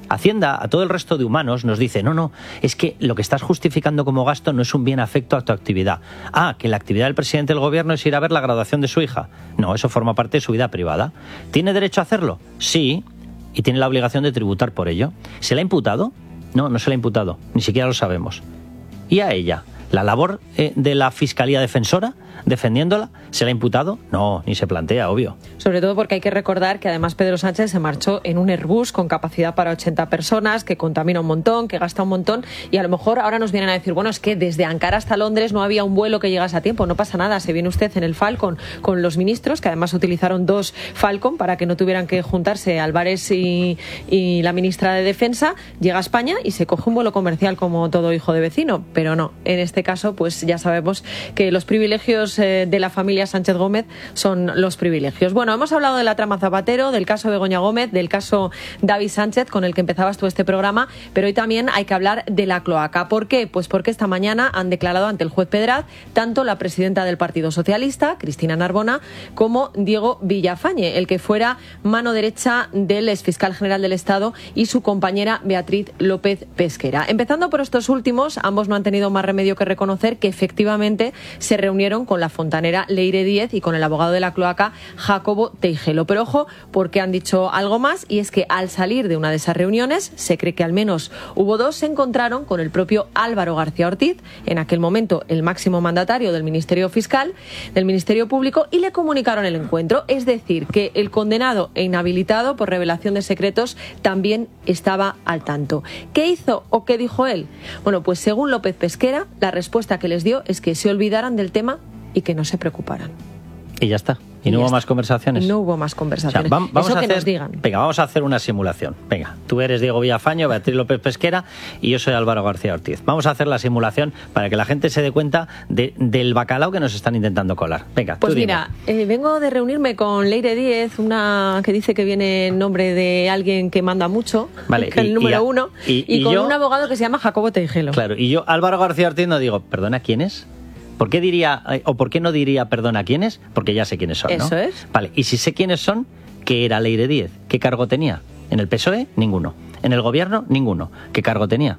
Hacienda, a todo el resto de humanos, nos dice, no, no, es que lo que estás justificando como gasto no es un bien afecto a tu actividad. Ah, que la actividad del presidente del gobierno es ir a ver la graduación de su hija. No, eso forma parte de su vida privada. ¿Tiene derecho a hacerlo? Sí, y tiene la obligación de tributar por ello. ¿Se le ha imputado? No, no se le ha imputado, ni siquiera lo sabemos. ¿Y a ella? ¿La labor eh, de la Fiscalía Defensora, defendiéndola, se la ha imputado? No, ni se plantea, obvio. Sobre todo porque hay que recordar que además Pedro Sánchez se marchó en un Airbus con capacidad para ochenta personas, que contamina un montón, que gasta un montón, y a lo mejor ahora nos vienen a decir, bueno, es que desde Ankara hasta Londres no había un vuelo que llegase a tiempo. No pasa nada, se viene usted en el Falcon con los ministros, que además utilizaron dos Falcon para que no tuvieran que juntarse Álvarez y, y la ministra de Defensa, llega a España y se coge un vuelo comercial como todo hijo de vecino, pero no, en este caso pues ya sabemos que los privilegios eh, de la familia Sánchez Gómez son los privilegios. Bueno, hemos hablado de la trama Zapatero, del caso Begoña Gómez, del caso David Sánchez, con el que empezabas tú este programa, pero hoy también hay que hablar de la cloaca. ¿Por qué? Pues porque esta mañana han declarado ante el juez Pedraz tanto la presidenta del Partido Socialista, Cristina Narbona, como Diego Villafañe, el que fuera mano derecha del exfiscal general del Estado, y su compañera Beatriz López Pesquera. Empezando por estos últimos, ambos no han tenido más remedio que reconocer que efectivamente se reunieron con la fontanera Leire Díez y con el abogado de la cloaca Jacobo Teijelo. Pero ojo, porque han dicho algo más, y es que al salir de una de esas reuniones, se cree que al menos hubo dos, se encontraron con el propio Álvaro García Ortiz, en aquel momento el máximo mandatario del Ministerio Fiscal, del Ministerio Público, y le comunicaron el encuentro. Es decir, que el condenado e inhabilitado por revelación de secretos también estaba al tanto. ¿Qué hizo o qué dijo él? Bueno, pues según López Pesquera, la respuesta que les dio es que se olvidaran del tema y que no se preocuparan. Y ya está. ¿Y, y no hubo está. más conversaciones? No hubo más conversaciones. O sea, vamos, vamos Eso a que hacer, nos digan. Venga, vamos a hacer una simulación. Venga, tú eres Diego Villafañe, Beatriz López Pesquera y yo soy Álvaro García Ortiz. Vamos a hacer la simulación para que la gente se dé cuenta de, del bacalao que nos están intentando colar. Venga, pues tú mira, eh, vengo de reunirme con Leire Díez, una que dice que viene en nombre de alguien que manda mucho, vale, que y, el número y, uno, y, y, y con yo, un abogado que se llama Jacobo Teijelo. Claro, y yo, Álvaro García Ortiz, no digo, perdona, ¿quién es? ¿Por qué diría, o por qué no diría perdona quiénes? Porque ya sé quiénes son, ¿no? Eso es. Vale, y si sé quiénes son, ¿qué era Leire Díez? ¿Qué cargo tenía? ¿En el P S O E? Ninguno. ¿En el gobierno? Ninguno. ¿Qué cargo tenía?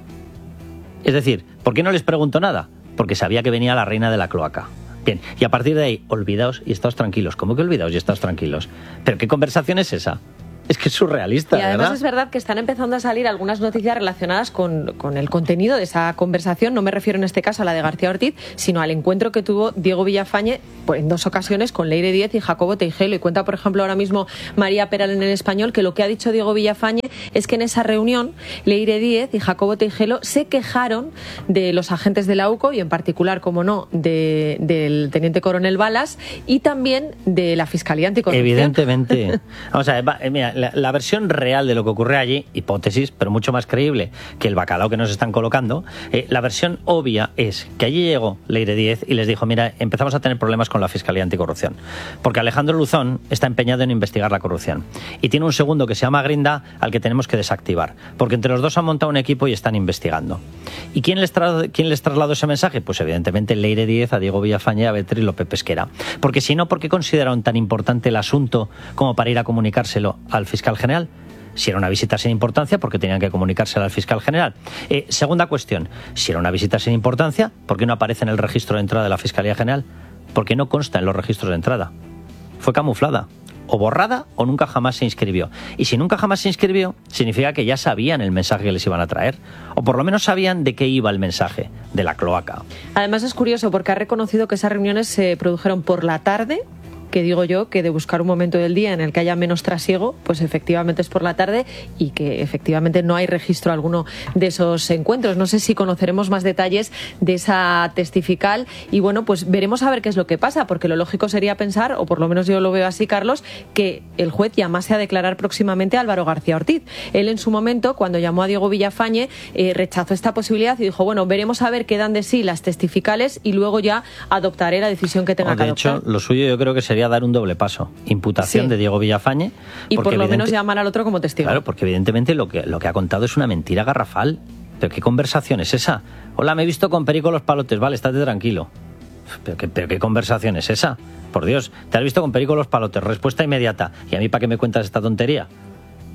Es decir, ¿por qué no les pregunto nada? Porque sabía que venía la reina de la cloaca. Bien, y a partir de ahí, olvidaos y estáos tranquilos. ¿Cómo que olvidaos y estáos tranquilos? ¿Pero qué conversación es esa? Es que es surrealista, y además ¿verdad? Es verdad que están empezando a salir algunas noticias relacionadas con, con el contenido de esa conversación. No me refiero en este caso a la de García Ortiz, sino al encuentro que tuvo Diego Villafañe pues, en dos ocasiones con Leire Díez y Jacobo Teijelo. Y cuenta, por ejemplo, ahora mismo María Peral en El Español que lo que ha dicho Diego Villafañe es que en esa reunión Leire Díez y Jacobo Teijelo se quejaron de los agentes de la U C O y en particular, como no, de, del teniente coronel Balas y también de la Fiscalía Anticorrupción. Evidentemente. Vamos a ver, va, mira, La, la versión real de lo que ocurre allí, hipótesis, pero mucho más creíble que el bacalao que nos están colocando, eh, la versión obvia es que allí llegó Leire Díez y les dijo, mira, empezamos a tener problemas con la Fiscalía Anticorrupción, porque Alejandro Luzón está empeñado en investigar la corrupción y tiene un segundo que se llama Grinda al que tenemos que desactivar, porque entre los dos han montado un equipo y están investigando. ¿Y quién les, tra- quién les trasladó ese mensaje? Pues evidentemente Leire Díez a Diego Villafañe, a Beatriz López Pesquera, porque si no, ¿por qué consideraron tan importante el asunto como para ir a comunicárselo al fiscal general? Si era una visita sin importancia, ¿por qué tenían que comunicársela al fiscal general? Eh, segunda cuestión, si era una visita sin importancia, ¿por qué no aparece en el registro de entrada de la Fiscalía General? ¿Por qué no consta en los registros de entrada? Fue camuflada, o borrada, o nunca jamás se inscribió. Y si nunca jamás se inscribió, significa que ya sabían el mensaje que les iban a traer, o por lo menos sabían de qué iba el mensaje, de la cloaca. Además es curioso porque ha reconocido que esas reuniones se produjeron por la tarde, que digo yo que de buscar un momento del día en el que haya menos trasiego, pues efectivamente es por la tarde y que efectivamente no hay registro alguno de esos encuentros. No sé si conoceremos más detalles de esa testifical y bueno, pues veremos a ver qué es lo que pasa, porque lo lógico sería pensar, o por lo menos yo lo veo así, Carlos, que el juez llamase a declarar próximamente a Álvaro García Ortiz. Él en su momento, cuando llamó a Diego Villafañe, eh, rechazó esta posibilidad y dijo, bueno, veremos a ver qué dan de sí las testificales y luego ya adoptaré la decisión que tenga oh, que adoptar. De hecho, lo suyo yo creo que sería dar un doble paso. Imputación sí. de Diego Villafañe. Y por lo menos llamar al otro como testigo. Claro, porque evidentemente lo que, lo que ha contado es una mentira garrafal. ¿Pero qué conversación es esa? Hola, me he visto con Perico Los Palotes. Vale, estate tranquilo. ¿Pero qué, pero qué conversación es esa? Por Dios, te has visto con Perico Los Palotes. Respuesta inmediata. ¿Y a mí para qué me cuentas esta tontería?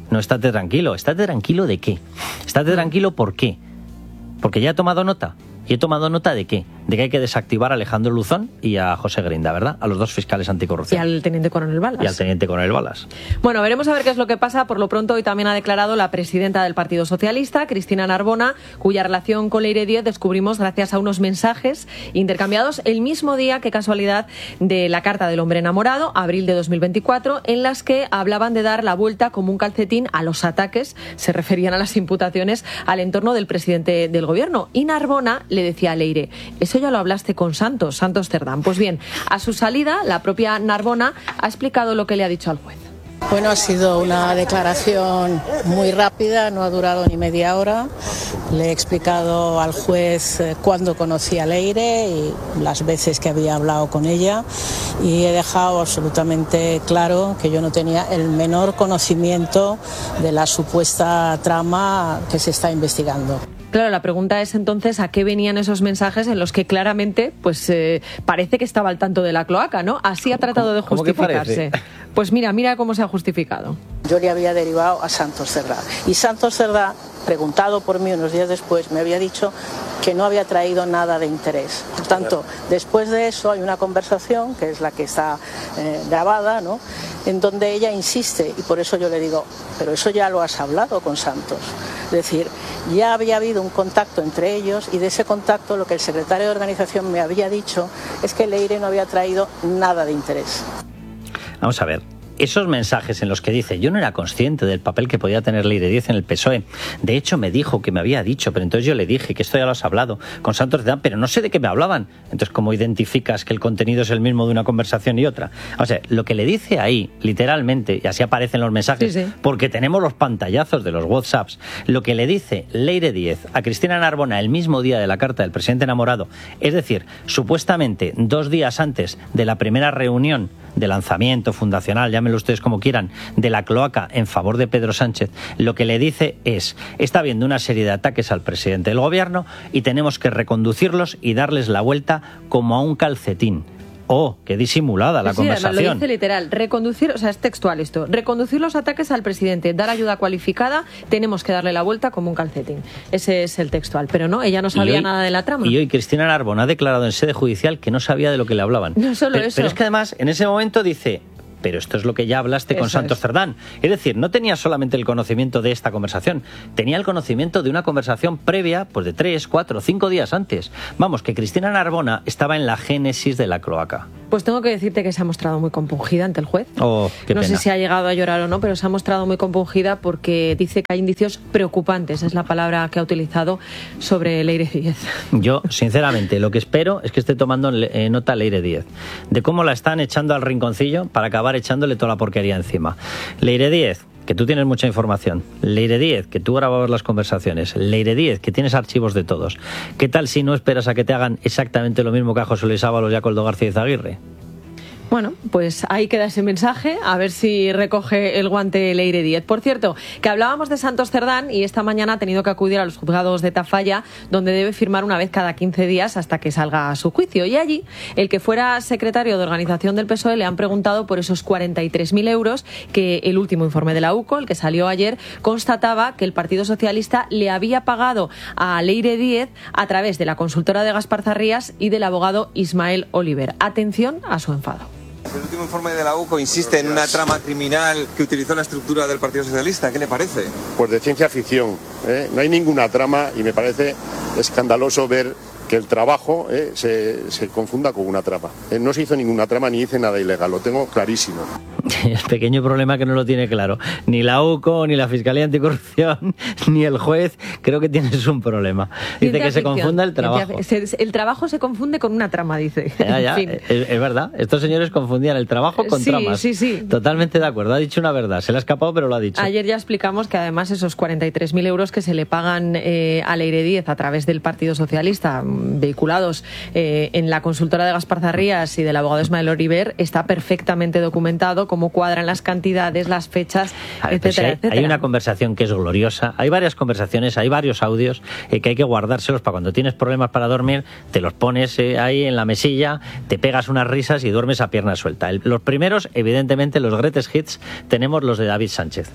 no, estate tranquilo. ¿Estate tranquilo de qué? ¿Estate tranquilo por qué? Porque ya he tomado nota. ¿Y he tomado nota de qué? De que hay que desactivar a Alejandro Luzón y a José Grinda, ¿verdad? A los dos fiscales anticorrupción. Y al teniente coronel Balas. Y al teniente coronel Balas. Bueno, veremos a ver qué es lo que pasa. Por lo pronto, hoy también ha declarado la presidenta del Partido Socialista, Cristina Narbona, cuya relación con Leire Díez descubrimos gracias a unos mensajes intercambiados el mismo día, qué casualidad, de la Carta del Hombre Enamorado, abril de dos mil veinticuatro, en las que hablaban de dar la vuelta como un calcetín a los ataques, se referían a las imputaciones al entorno del presidente del gobierno. Y Narbona le decía a Leire, eso ya lo hablaste con Santos, Santos Cerdán. Pues bien, a su salida, la propia Narbona ha explicado lo que le ha dicho al juez. Bueno, ha sido una declaración muy rápida, no ha durado ni media hora. Le he explicado al juez cuándo conocí a Leire y las veces que había hablado con ella, y he dejado absolutamente claro que yo no tenía el menor conocimiento de la supuesta trama que se está investigando. Claro, la pregunta es entonces a qué venían esos mensajes en los que claramente pues eh, parece que estaba al tanto de la cloaca, ¿no? Así ha tratado de justificarse. Pues mira, mira cómo se ha justificado. Yo le había derivado a Santos Cerdá. Y Santos Cerdá, preguntado por mí unos días después, me había dicho que no había traído nada de interés. Por tanto, después de eso hay una conversación, que es la que está eh, grabada, ¿no?, en donde ella insiste, y por eso yo le digo, pero eso ya lo has hablado con Santos. Es decir, ya había habido un contacto entre ellos, y de ese contacto lo que el secretario de organización me había dicho es que Leire no había traído nada de interés. Vamos a ver. Esos mensajes en los que dice, yo no era consciente del papel que podía tener Leire Díez en el P S O E. De hecho, me dijo que me había dicho, pero entonces yo le dije que esto ya lo has hablado con Santos Cerdán, pero no sé de qué me hablaban. Entonces, ¿cómo identificas que el contenido es el mismo de una conversación y otra? O sea, lo que le dice ahí, literalmente, y así aparecen los mensajes, sí, sí, porque tenemos los pantallazos de los WhatsApps, lo que le dice Leire Díez a Cristina Narbona el mismo día de la carta del presidente enamorado, es decir, supuestamente dos días antes de la primera reunión de lanzamiento fundacional, llámenlo ustedes como quieran, de la cloaca en favor de Pedro Sánchez, lo que le dice es, está habiendo una serie de ataques al presidente del gobierno y tenemos que reconducirlos y darles la vuelta como a un calcetín. Oh, qué disimulada la sí, conversación. Lo dice literal, reconducir, o sea, es textual esto, reconducir los ataques al presidente, dar ayuda cualificada, tenemos que darle la vuelta como un calcetín. Ese es el textual, pero no, ella no sabía hoy, nada de la trama. Y hoy Cristina Narbona ha declarado en sede judicial que no sabía de lo que le hablaban. No solo pero, eso. Pero es que además, en ese momento dice, pero esto es lo que ya hablaste con Santos es. Cerdán. Es decir, no tenía solamente el conocimiento de esta conversación, tenía el conocimiento de una conversación previa, pues de tres, cuatro, cinco días antes. Vamos, que Cristina Narbona estaba en la génesis de la cloaca. Pues tengo que decirte que se ha mostrado muy compungida ante el juez. Oh, qué no pena. sé si ha llegado a llorar o no, pero se ha mostrado muy compungida porque dice que hay indicios preocupantes, es la palabra que ha utilizado, sobre Leire Díez. Yo, sinceramente, lo que espero es que esté tomando eh, nota Leire Díez de cómo la están echando al rinconcillo para acabar echándole toda la porquería encima. Leire Díez, que tú tienes mucha información. Leire Díez, que tú grababas las conversaciones. Leire Díez, que tienes archivos de todos. ¿Qué tal si no esperas a que te hagan exactamente lo mismo que a José Luis Ábalos y a Coldo García Izaguirre? Bueno, pues ahí queda ese mensaje, a ver si recoge el guante Leire Díez. Por cierto, que hablábamos de Santos Cerdán y esta mañana ha tenido que acudir a los juzgados de Tafalla, donde debe firmar una vez cada quince días hasta que salga a su juicio. Y allí, el que fuera secretario de organización del P S O E le han preguntado por esos cuarenta y tres mil euros que el último informe de la U C O, el que salió ayer, constataba que el Partido Socialista le había pagado a Leire Díez a través de la consultora de Gaspar Zarrías y del abogado Ismael Oliver. Atención a su enfado. El último informe de la U C O insiste en una trama criminal que utilizó la estructura del Partido Socialista. ¿Qué le parece? Pues de ciencia ficción, ¿eh? No hay ninguna trama y me parece escandaloso ver que el trabajo eh, se, se confunda con una trama. Eh, no se hizo ninguna trama ni hice nada ilegal, lo tengo clarísimo. El pequeño problema que no lo tiene claro. Ni la U C O, ni la Fiscalía Anticorrupción, ni el juez, creo que tienes un problema. Dice que se confunda el trabajo. El trabajo se confunde con una trama, dice. Ya, ya, en fin. es, es verdad. Estos señores confundían el trabajo con sí, tramas. Sí, sí, Totalmente de acuerdo. Ha dicho una verdad. Se le ha escapado, pero lo ha dicho. Ayer ya explicamos que además esos cuarenta y tres mil euros que se le pagan eh, a Leire Díez a través del Partido Socialista, vehiculados eh, en la consultora de Gaspar Zarrías y del abogado Ismael Oliver, está perfectamente documentado cómo cuadran las cantidades, las fechas, ver, etcétera, pues hay, etcétera. Hay una conversación que es gloriosa, hay varias conversaciones, hay varios audios eh, que hay que guardárselos para cuando tienes problemas para dormir, te los pones eh, ahí en la mesilla, te pegas unas risas y duermes a pierna suelta. El, los primeros, evidentemente, los greatest hits, tenemos los de David Sánchez.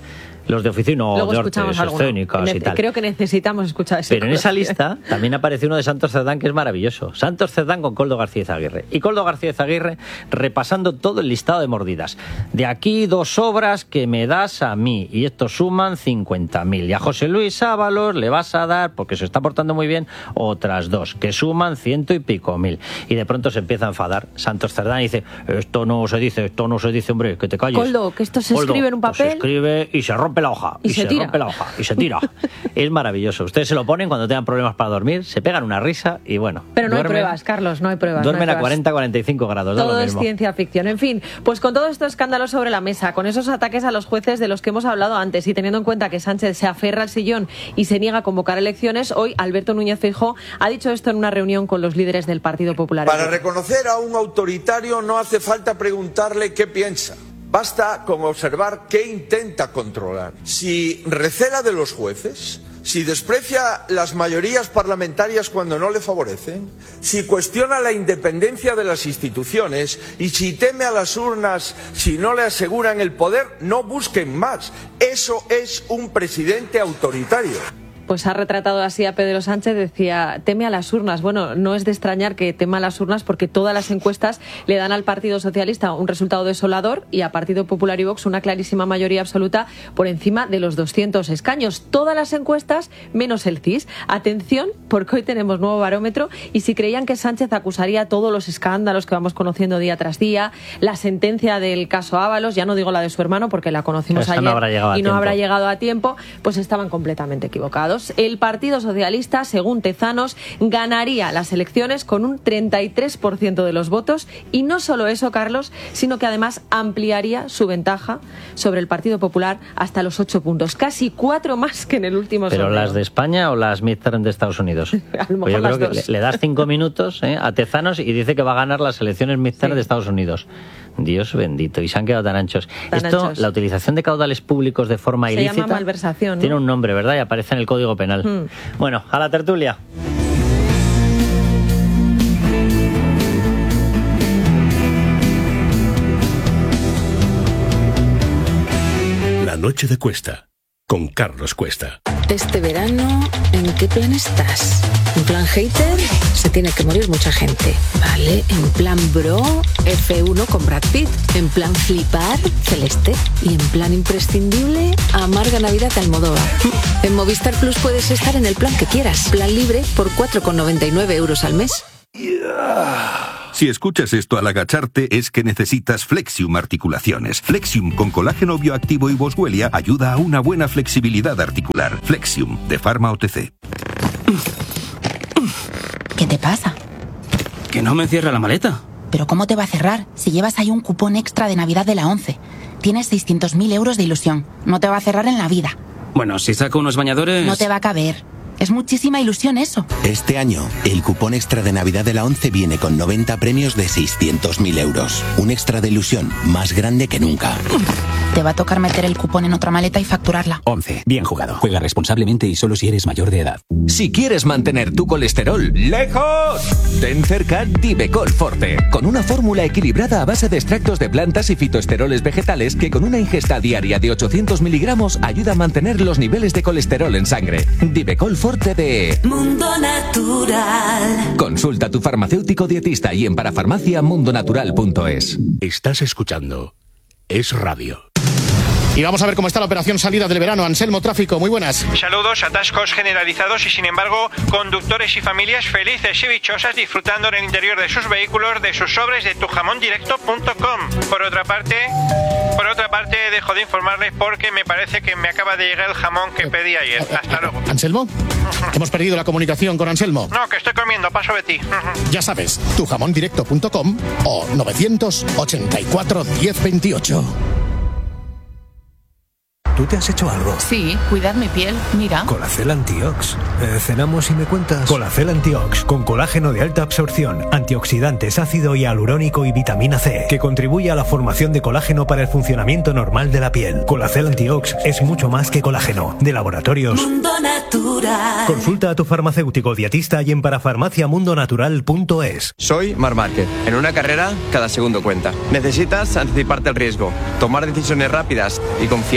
Los de oficina, Luego de escuchamos artes escénicas Ne- y tal. Creo que necesitamos escuchar ese Pero en esa coloquio. lista también aparece uno de Santos Cerdán que es maravilloso. Santos Cerdán con Koldo García Aguirre. Y Koldo García Aguirre repasando todo el listado de mordidas. De aquí dos obras que me das a mí y estos suman cincuenta mil. Y a José Luis Ábalos le vas a dar, porque se está portando muy bien, otras dos que suman ciento y pico mil. Y de pronto se empieza a enfadar Santos Cerdán y dice, esto no se dice, esto no se dice, hombre, que te calles. Koldo, que esto se Koldo, escribe en un pues papel. se escribe y se rompe la hoja. Y se tira. rompe la hoja y se tira. Es maravilloso. Ustedes se lo ponen cuando tengan problemas para dormir, se pegan una risa y bueno. Pero no duermen, hay pruebas, Carlos, no hay pruebas. Duermen no hay a pruebas. cuarenta a cuarenta y cinco grados. Da Todo lo es mismo. ciencia ficción. En fin, pues con todo estos escándalos sobre la mesa, con esos ataques a los jueces de los que hemos hablado antes y teniendo en cuenta que Sánchez se aferra al sillón y se niega a convocar elecciones, hoy Alberto Núñez Feijóo ha dicho esto en una reunión con los líderes del Partido Popular. Para reconocer a un autoritario no hace falta preguntarle qué piensa. Basta con observar qué intenta controlar. Si recela de los jueces, si desprecia las mayorías parlamentarias cuando no le favorecen, si cuestiona la independencia de las instituciones y si teme a las urnas si no le aseguran el poder, no busquen más. Eso es un presidente autoritario. Pues ha retratado así a Pedro Sánchez, decía, teme a las urnas. Bueno, no es de extrañar que tema a las urnas porque todas las encuestas le dan al Partido Socialista un resultado desolador y a Partido Popular y Vox una clarísima mayoría absoluta por encima de los doscientos escaños. Todas las encuestas menos el C I S. Atención, porque hoy tenemos nuevo barómetro y si creían que Sánchez acusaría todos los escándalos que vamos conociendo día tras día, la sentencia del caso Ábalos, ya no digo la de su hermano porque la conocimos Esa ayer no habrá llegado a y no tiempo. habrá llegado a tiempo, pues estaban completamente equivocados. El Partido Socialista, según Tezanos, ganaría las elecciones con un treinta y tres por ciento de los votos y no solo eso, Carlos, sino que además ampliaría su ventaja sobre el Partido Popular hasta los ocho puntos, casi cuatro más que en el último ¿Pero sondeo. las de España o las midterm de Estados Unidos? A lo mejor Pues yo las creo que dos. le, le das cinco minutos ¿eh? a Tezanos y dice que va a ganar las elecciones midterm de Estados Unidos. Dios bendito, y se han quedado tan anchos. Tan Esto, anchos. la utilización de caudales públicos de forma Se ilícita, llama malversación, ¿no? tiene un nombre, ¿verdad? Y aparece en el Código Penal. Hmm. Bueno, a la tertulia. La noche de Cuesta, con Carlos Cuesta. Este verano, ¿en qué plan estás? ¿En plan hater? Se tiene que morir mucha gente. Vale, en plan bro, F uno con Brad Pitt. En plan flipar, Celeste. Y en plan imprescindible, amarga Navidad de Almodóvar. En Movistar Plus puedes estar en el plan que quieras. Plan libre por cuatro con noventa y nueve euros al mes. Si escuchas esto al agacharte es que necesitas Flexium Articulaciones. Flexium con colágeno bioactivo y boswellia ayuda a una buena flexibilidad articular. Flexium de Pharma O T C. ¿Qué te pasa? Que no me cierra la maleta. ¿Pero cómo te va a cerrar si llevas ahí un cupón extra de Navidad de la ONCE? Tienes seiscientos mil euros de ilusión. No te va a cerrar en la vida. Bueno, si saco unos bañadores... No te va a caber. Es muchísima ilusión eso. Este año, el cupón extra de Navidad de la ONCE viene con noventa premios de seiscientos mil euros. Un extra de ilusión más grande que nunca. Te va a tocar meter el cupón en otra maleta y facturarla. once. Bien jugado. Juega responsablemente y solo si eres mayor de edad. Si quieres mantener tu colesterol lejos, ten cerca Divecol Forte, con una fórmula equilibrada a base de extractos de plantas y fitoesteroles vegetales que con una ingesta diaria de ochocientos miligramos ayuda a mantener los niveles de colesterol en sangre. Divecol Forte de Mundo Natural. Consulta a tu farmacéutico dietista y en parafarmacia mundonatural punto es. Estás escuchando Es Radio. Y vamos a ver cómo está la operación salida del verano. Anselmo Tráfico, muy buenas. Saludos, atascos generalizados y sin embargo conductores y familias felices y dichosas disfrutando en el interior de sus vehículos de sus sobres de tu jamón directo punto com. Por otra parte, por otra parte dejo de informarles porque me parece que me acaba de llegar el jamón que pedí ayer. Hasta luego. ¿Anselmo? Hemos perdido la comunicación con Anselmo. No, que estoy comiendo, paso de ti. Ya sabes, tu jamón directo punto com o novecientos ochenta y cuatro diez veintiocho. ¿Tú te has hecho algo? Sí, cuidar mi piel, mira. Colacel Antiox. Eh, cenamos y me cuentas. Colacel Antiox, con colágeno de alta absorción, antioxidantes, ácido hialurónico y vitamina C, que contribuye a la formación de colágeno para el funcionamiento normal de la piel. Colacel Antiox es mucho más que colágeno. De laboratorios Mundo Natural. Consulta a tu farmacéutico dietista y en parafarmacia mundo natural punto es. Soy Marc Márquez. En una carrera, cada segundo cuenta. Necesitas anticiparte al riesgo, tomar decisiones rápidas y confiar en un equipo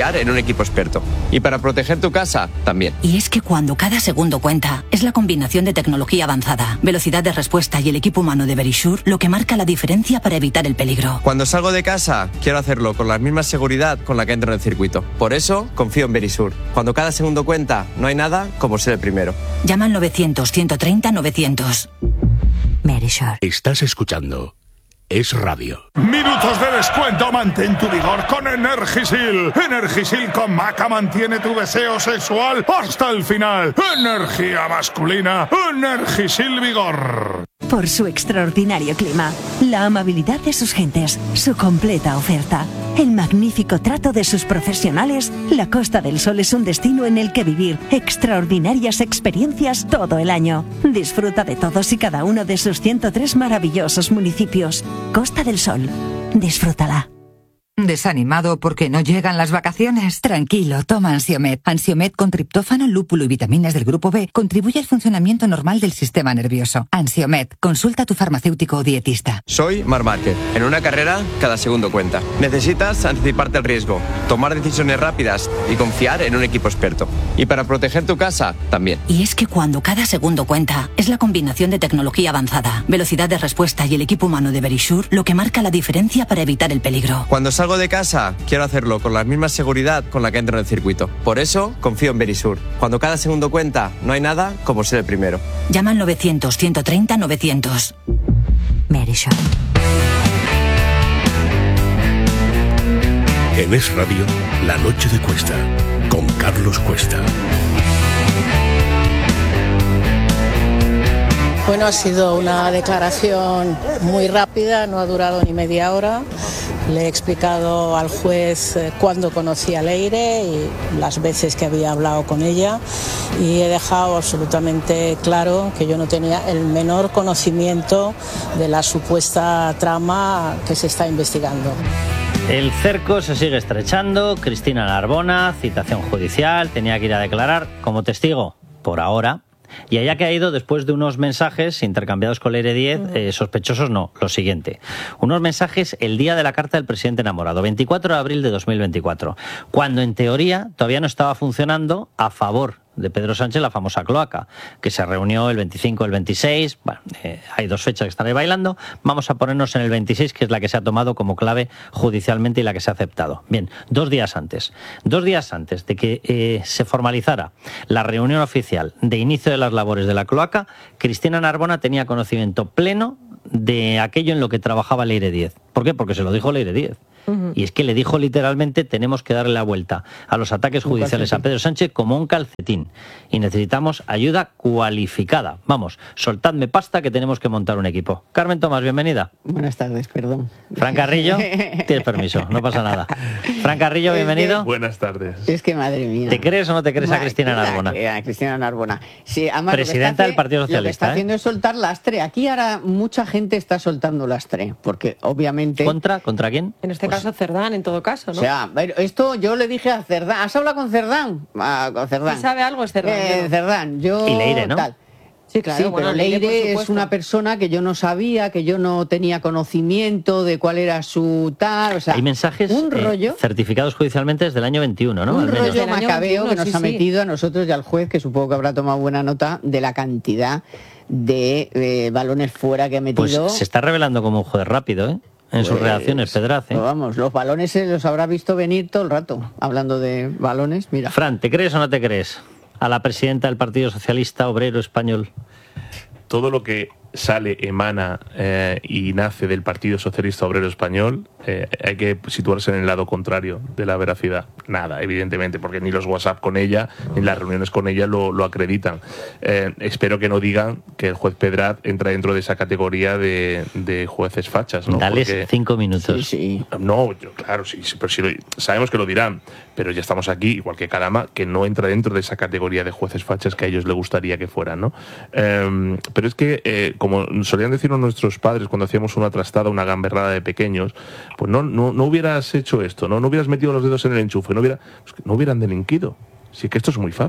equipo experto. Y para proteger tu casa, también. Y es que cuando cada segundo cuenta, es la combinación de tecnología avanzada, velocidad de respuesta y el equipo humano de Verisure lo que marca la diferencia para evitar el peligro. Cuando salgo de casa, quiero hacerlo con la misma seguridad con la que entro en el circuito. Por eso, confío en Verisure. Cuando cada segundo cuenta, no hay nada como ser el primero. Llama al novecientos, ciento treinta, novecientos. Verisure. Estás escuchando Es Radio. Minutos de descuento, mantén tu vigor con Energisil. Energisil con maca mantiene tu deseo sexual hasta el final. Energía masculina, Energisil Vigor. Por su extraordinario clima, la amabilidad de sus gentes, su completa oferta, el magnífico trato de sus profesionales, la Costa del Sol es un destino en el que vivir extraordinarias experiencias todo el año. Disfruta de todos y cada uno de sus ciento tres maravillosos municipios. Costa del Sol. Disfrútala. ¿Desanimado porque no llegan las vacaciones? Tranquilo, toma Ansiomed. Ansiomed con triptófano, lúpulo y vitaminas del grupo B contribuye al funcionamiento normal del sistema nervioso. Ansiomed, consulta a tu farmacéutico o dietista. Soy Marc Márquez. En una carrera, cada segundo cuenta. Necesitas anticiparte al riesgo, tomar decisiones rápidas y confiar en un equipo experto. Y para proteger tu casa, también. Y es que cuando cada segundo cuenta, es la combinación de tecnología avanzada, velocidad de respuesta y el equipo humano de Verisure lo que marca la diferencia para evitar el peligro. Cuando salgo de casa, quiero hacerlo con la misma seguridad con la que entro en el circuito. Por eso, confío en Verisure. Cuando cada segundo cuenta, no hay nada como ser el primero. Llama al novecientos, ciento treinta, novecientos. Verisure. En Es Radio, La Noche de Cuesta, con Carlos Cuesta. Bueno, ha sido una declaración muy rápida, no ha durado ni media hora. Le he explicado al juez cuándo conocí a Leire y las veces que había hablado con ella y he dejado absolutamente claro que yo no tenía el menor conocimiento de la supuesta trama que se está investigando. El cerco se sigue estrechando. Cristina Narbona, citación judicial, tenía que ir a declarar como testigo por ahora. Y haya caído después de unos mensajes intercambiados con Leire Díez, eh, sospechosos no, lo siguiente. Unos mensajes el día de la carta del presidente enamorado, veinticuatro de abril de dos mil veinticuatro, cuando en teoría todavía no estaba funcionando a favor de Pedro Sánchez la famosa cloaca, que se reunió el veinticinco, el veintiséis, bueno, eh, hay dos fechas que están ahí bailando, vamos a ponernos en el veintiséis, que es la que se ha tomado como clave judicialmente y la que se ha aceptado. Bien, dos días antes, dos días antes de que eh, se formalizara la reunión oficial de inicio de las labores de la cloaca, Cristina Narbona tenía conocimiento pleno de aquello en lo que trabajaba Leire Díez. ¿Por qué? Porque se lo dijo Leire Díez. Y es que le dijo literalmente: tenemos que darle la vuelta a los ataques judiciales a Pedro Sánchez como un calcetín y necesitamos ayuda cualificada. Vamos, soltadme pasta que tenemos que montar un equipo. Carmen Tomás, bienvenida. Buenas tardes, perdón. Fran Carrillo, tienes permiso, no pasa nada. Fran Carrillo, bienvenido. Buenas tardes. Es que madre mía. ¿Te crees o no te crees a Cristina Narbona? A Cristina Narbona. Sí, además, presidenta del Partido Socialista. Lo que está ¿eh? haciendo es soltar lastre. Aquí ahora mucha gente está soltando lastre, porque obviamente... ¿Contra? ¿Contra quién? En este Pues, caso Cerdán, en todo caso, ¿no? O sea, esto yo le dije a Cerdán. ¿Has hablado con Cerdán? Ah, con Cerdán. ¿Sí sabe algo es Cerdán? Eh, ¿no? Cerdán, yo... Y Leire, ¿no? Tal. Sí, claro. Sí, bueno, pero Leire, Leire por es supuesto. una persona que yo no sabía, que yo no tenía conocimiento de cuál era su tal, o sea, hay mensajes un rollo, eh, certificados judicialmente desde el año veintiuno, ¿no? un Al menos. rollo Del año macabeo veintiuno, que nos sí, ha sí. metido a nosotros y al juez, que supongo que habrá tomado buena nota de la cantidad de eh, balones fuera que ha metido. Pues se está revelando como un juez rápido, ¿eh? En sus Pues, reacciones, Pedraz, ¿eh? pues vamos, los balones se los habrá visto venir todo el rato, hablando de balones, mira. Fran, ¿te crees o no te crees a la presidenta del Partido Socialista Obrero Español? Todo lo que sale, emana eh, y nace del Partido Socialista Obrero Español, eh, hay que situarse en el lado contrario de la veracidad. Nada, evidentemente, porque ni los WhatsApp con ella, ni las reuniones con ella lo, lo acreditan. Eh, espero que no digan que el juez Pedraz entra dentro de esa categoría de, de jueces fachas, ¿no? Dales Porque, cinco minutos. Sí, sí. no, yo, claro, sí, sí, pero sí lo- sabemos que lo dirán, pero ya estamos aquí, igual que Carama, que no entra dentro de esa categoría de jueces fachas que a ellos les gustaría que fueran, ¿no? Eh, pero es que, eh, como solían decirnos nuestros padres cuando hacíamos una trastada, una gamberrada de pequeños, pues no, no, no hubieras hecho esto, ¿no? No hubieras metido los dedos en el enchufe, no, hubiera, pues que no hubieran delinquido. Sí, que esto es muy fácil.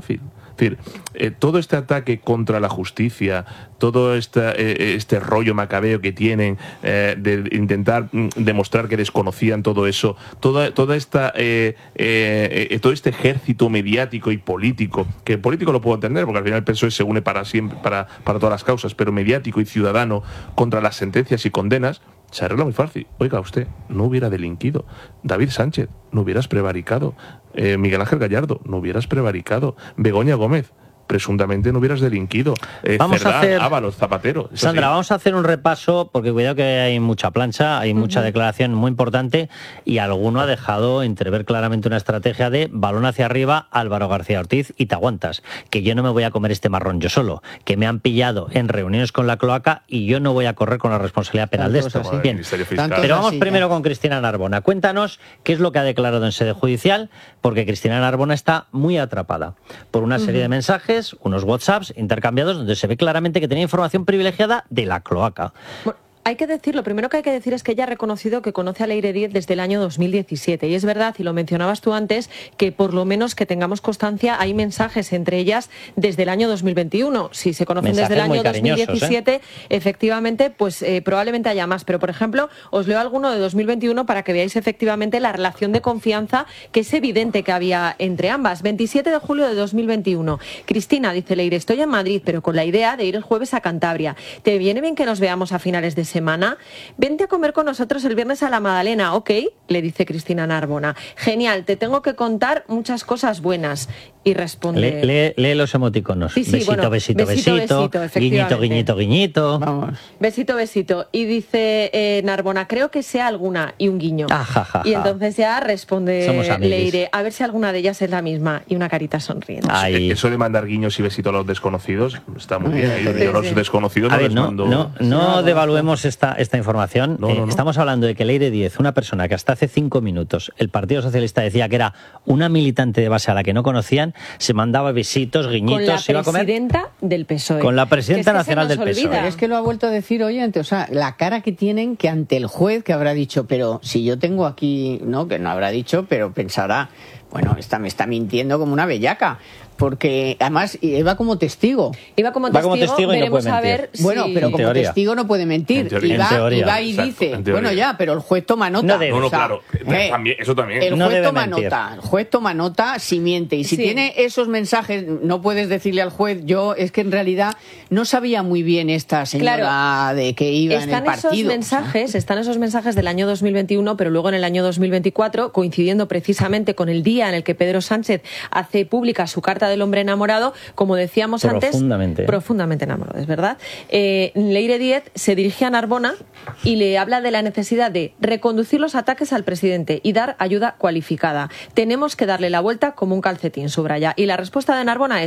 Es decir, eh, todo este ataque contra la justicia, todo esta, eh, este rollo macabeo que tienen eh, de intentar mm, demostrar que desconocían todo eso, toda, toda esta, eh, eh, eh, todo este ejército mediático y político, que político lo puedo entender, porque al final el P S O E se une para siempre, para, para todas las causas, pero mediático y ciudadano contra las sentencias y condenas, se arregla muy fácil. Oiga, usted no hubiera delinquido. David Sánchez, no hubieras prevaricado. Eh, Miguel Ángel Gallardo, no hubieras prevaricado. Begoña Gómez, presuntamente no hubieras delinquido. Eh, vamos Cerdán, a hacer, Ábalos, Zapatero. Sandra, sí. vamos a hacer un repaso, porque cuidado que hay mucha plancha, hay mucha uh-huh. declaración muy importante, y alguno ha dejado entrever claramente una estrategia de balón hacia arriba, Álvaro García Ortiz, y te aguantas, que yo no me voy a comer este marrón yo solo, que me han pillado en reuniones con la cloaca y yo no voy a correr con la responsabilidad penal de esto. Bien, pero vamos primero con Cristina Narbona. Cuéntanos qué es lo que ha declarado en sede judicial, porque Cristina Narbona está muy atrapada por una serie uh-huh. de mensajes, unos WhatsApps intercambiados donde se ve claramente que tenía información privilegiada de la cloaca. Bueno, hay que decir, lo primero que hay que decir es que ella ha reconocido que conoce a Leire Díez desde el año dos mil diecisiete, y es verdad, y lo mencionabas tú antes, que por lo menos que tengamos constancia, hay mensajes entre ellas desde el año dos mil veintiuno. Si se conocen mensajes desde el año dos mil diecisiete, ¿eh? efectivamente, pues eh, probablemente haya más. Pero, por ejemplo, os leo alguno de dos mil veintiuno para que veáis efectivamente la relación de confianza que es evidente que había entre ambas. veintisiete de julio de dos mil veintiuno. Cristina, dice Leire, estoy en Madrid, pero con la idea de ir el jueves a Cantabria. ¿Te viene bien que nos veamos a finales de semana? Vente a comer con nosotros el viernes a la Magdalena, ok, le dice Cristina Narbona. Genial, te tengo que contar muchas cosas buenas. Y responde... Lee, lee, lee los emoticonos. Sí, sí, besito, bueno, besito, besito, besito, besito guiñito, guiñito, guiñito. Vamos. Besito, besito. Y dice eh, Narbona, creo que sea alguna, y un guiño. Ah, ja, ja, ja. Y entonces ya responde Leire, a ver si alguna de ellas es la misma, y una carita sonriente. Ay. Eso de mandar guiños y besitos a los desconocidos está muy bien. Yo, yo los desconocidos a no ver, les no, mando... No, no, no devaluemos esta, esta información. No, eh, no, no. Estamos hablando de que Leire Díez, una persona que hasta hace cinco minutos el Partido Socialista decía que era una militante de base a la que no conocían, se mandaba besitos, guiñitos, con la iba a comer presidenta del P S O E. con la presidenta que es que nacional del P S O E. Pero es que lo ha vuelto a decir hoy ante, o sea, la cara que tienen que ante el juez, que habrá dicho, pero si yo tengo aquí, no, que no habrá dicho, pero pensará, bueno, esta me está mintiendo como una bellaca. Porque además iba como testigo. Iba como testigo, Va como testigo y no puede a mentir. ver si... Bueno, pero en como teoría. testigo no puede mentir. teoría. Y va, En teoría. y, va y Exacto, dice, en teoría. bueno ya, pero el juez toma nota. No debe. No, no, O sea, claro. eh, También, eso también. El No juez debe toma mentir. nota. El juez toma nota si miente. Y si Sí. tiene esos mensajes, no puedes decirle al juez, yo es que en realidad no sabía muy bien esta señora Claro. de que iba Están en el partido. esos mensajes, están esos mensajes del año dos mil veintiuno, pero luego en el año dos mil veinticuatro, coincidiendo precisamente con el día en el que Pedro Sánchez hace pública su carta del hombre enamorado, como decíamos antes, Profundamente. profundamente enamorado, es verdad. Eh, Leire Díez se dirige a Narbona y le habla de la necesidad de reconducir los ataques al presidente y dar ayuda cualificada. Tenemos que darle la vuelta como un calcetín, subraya. Y la respuesta de Narbona es: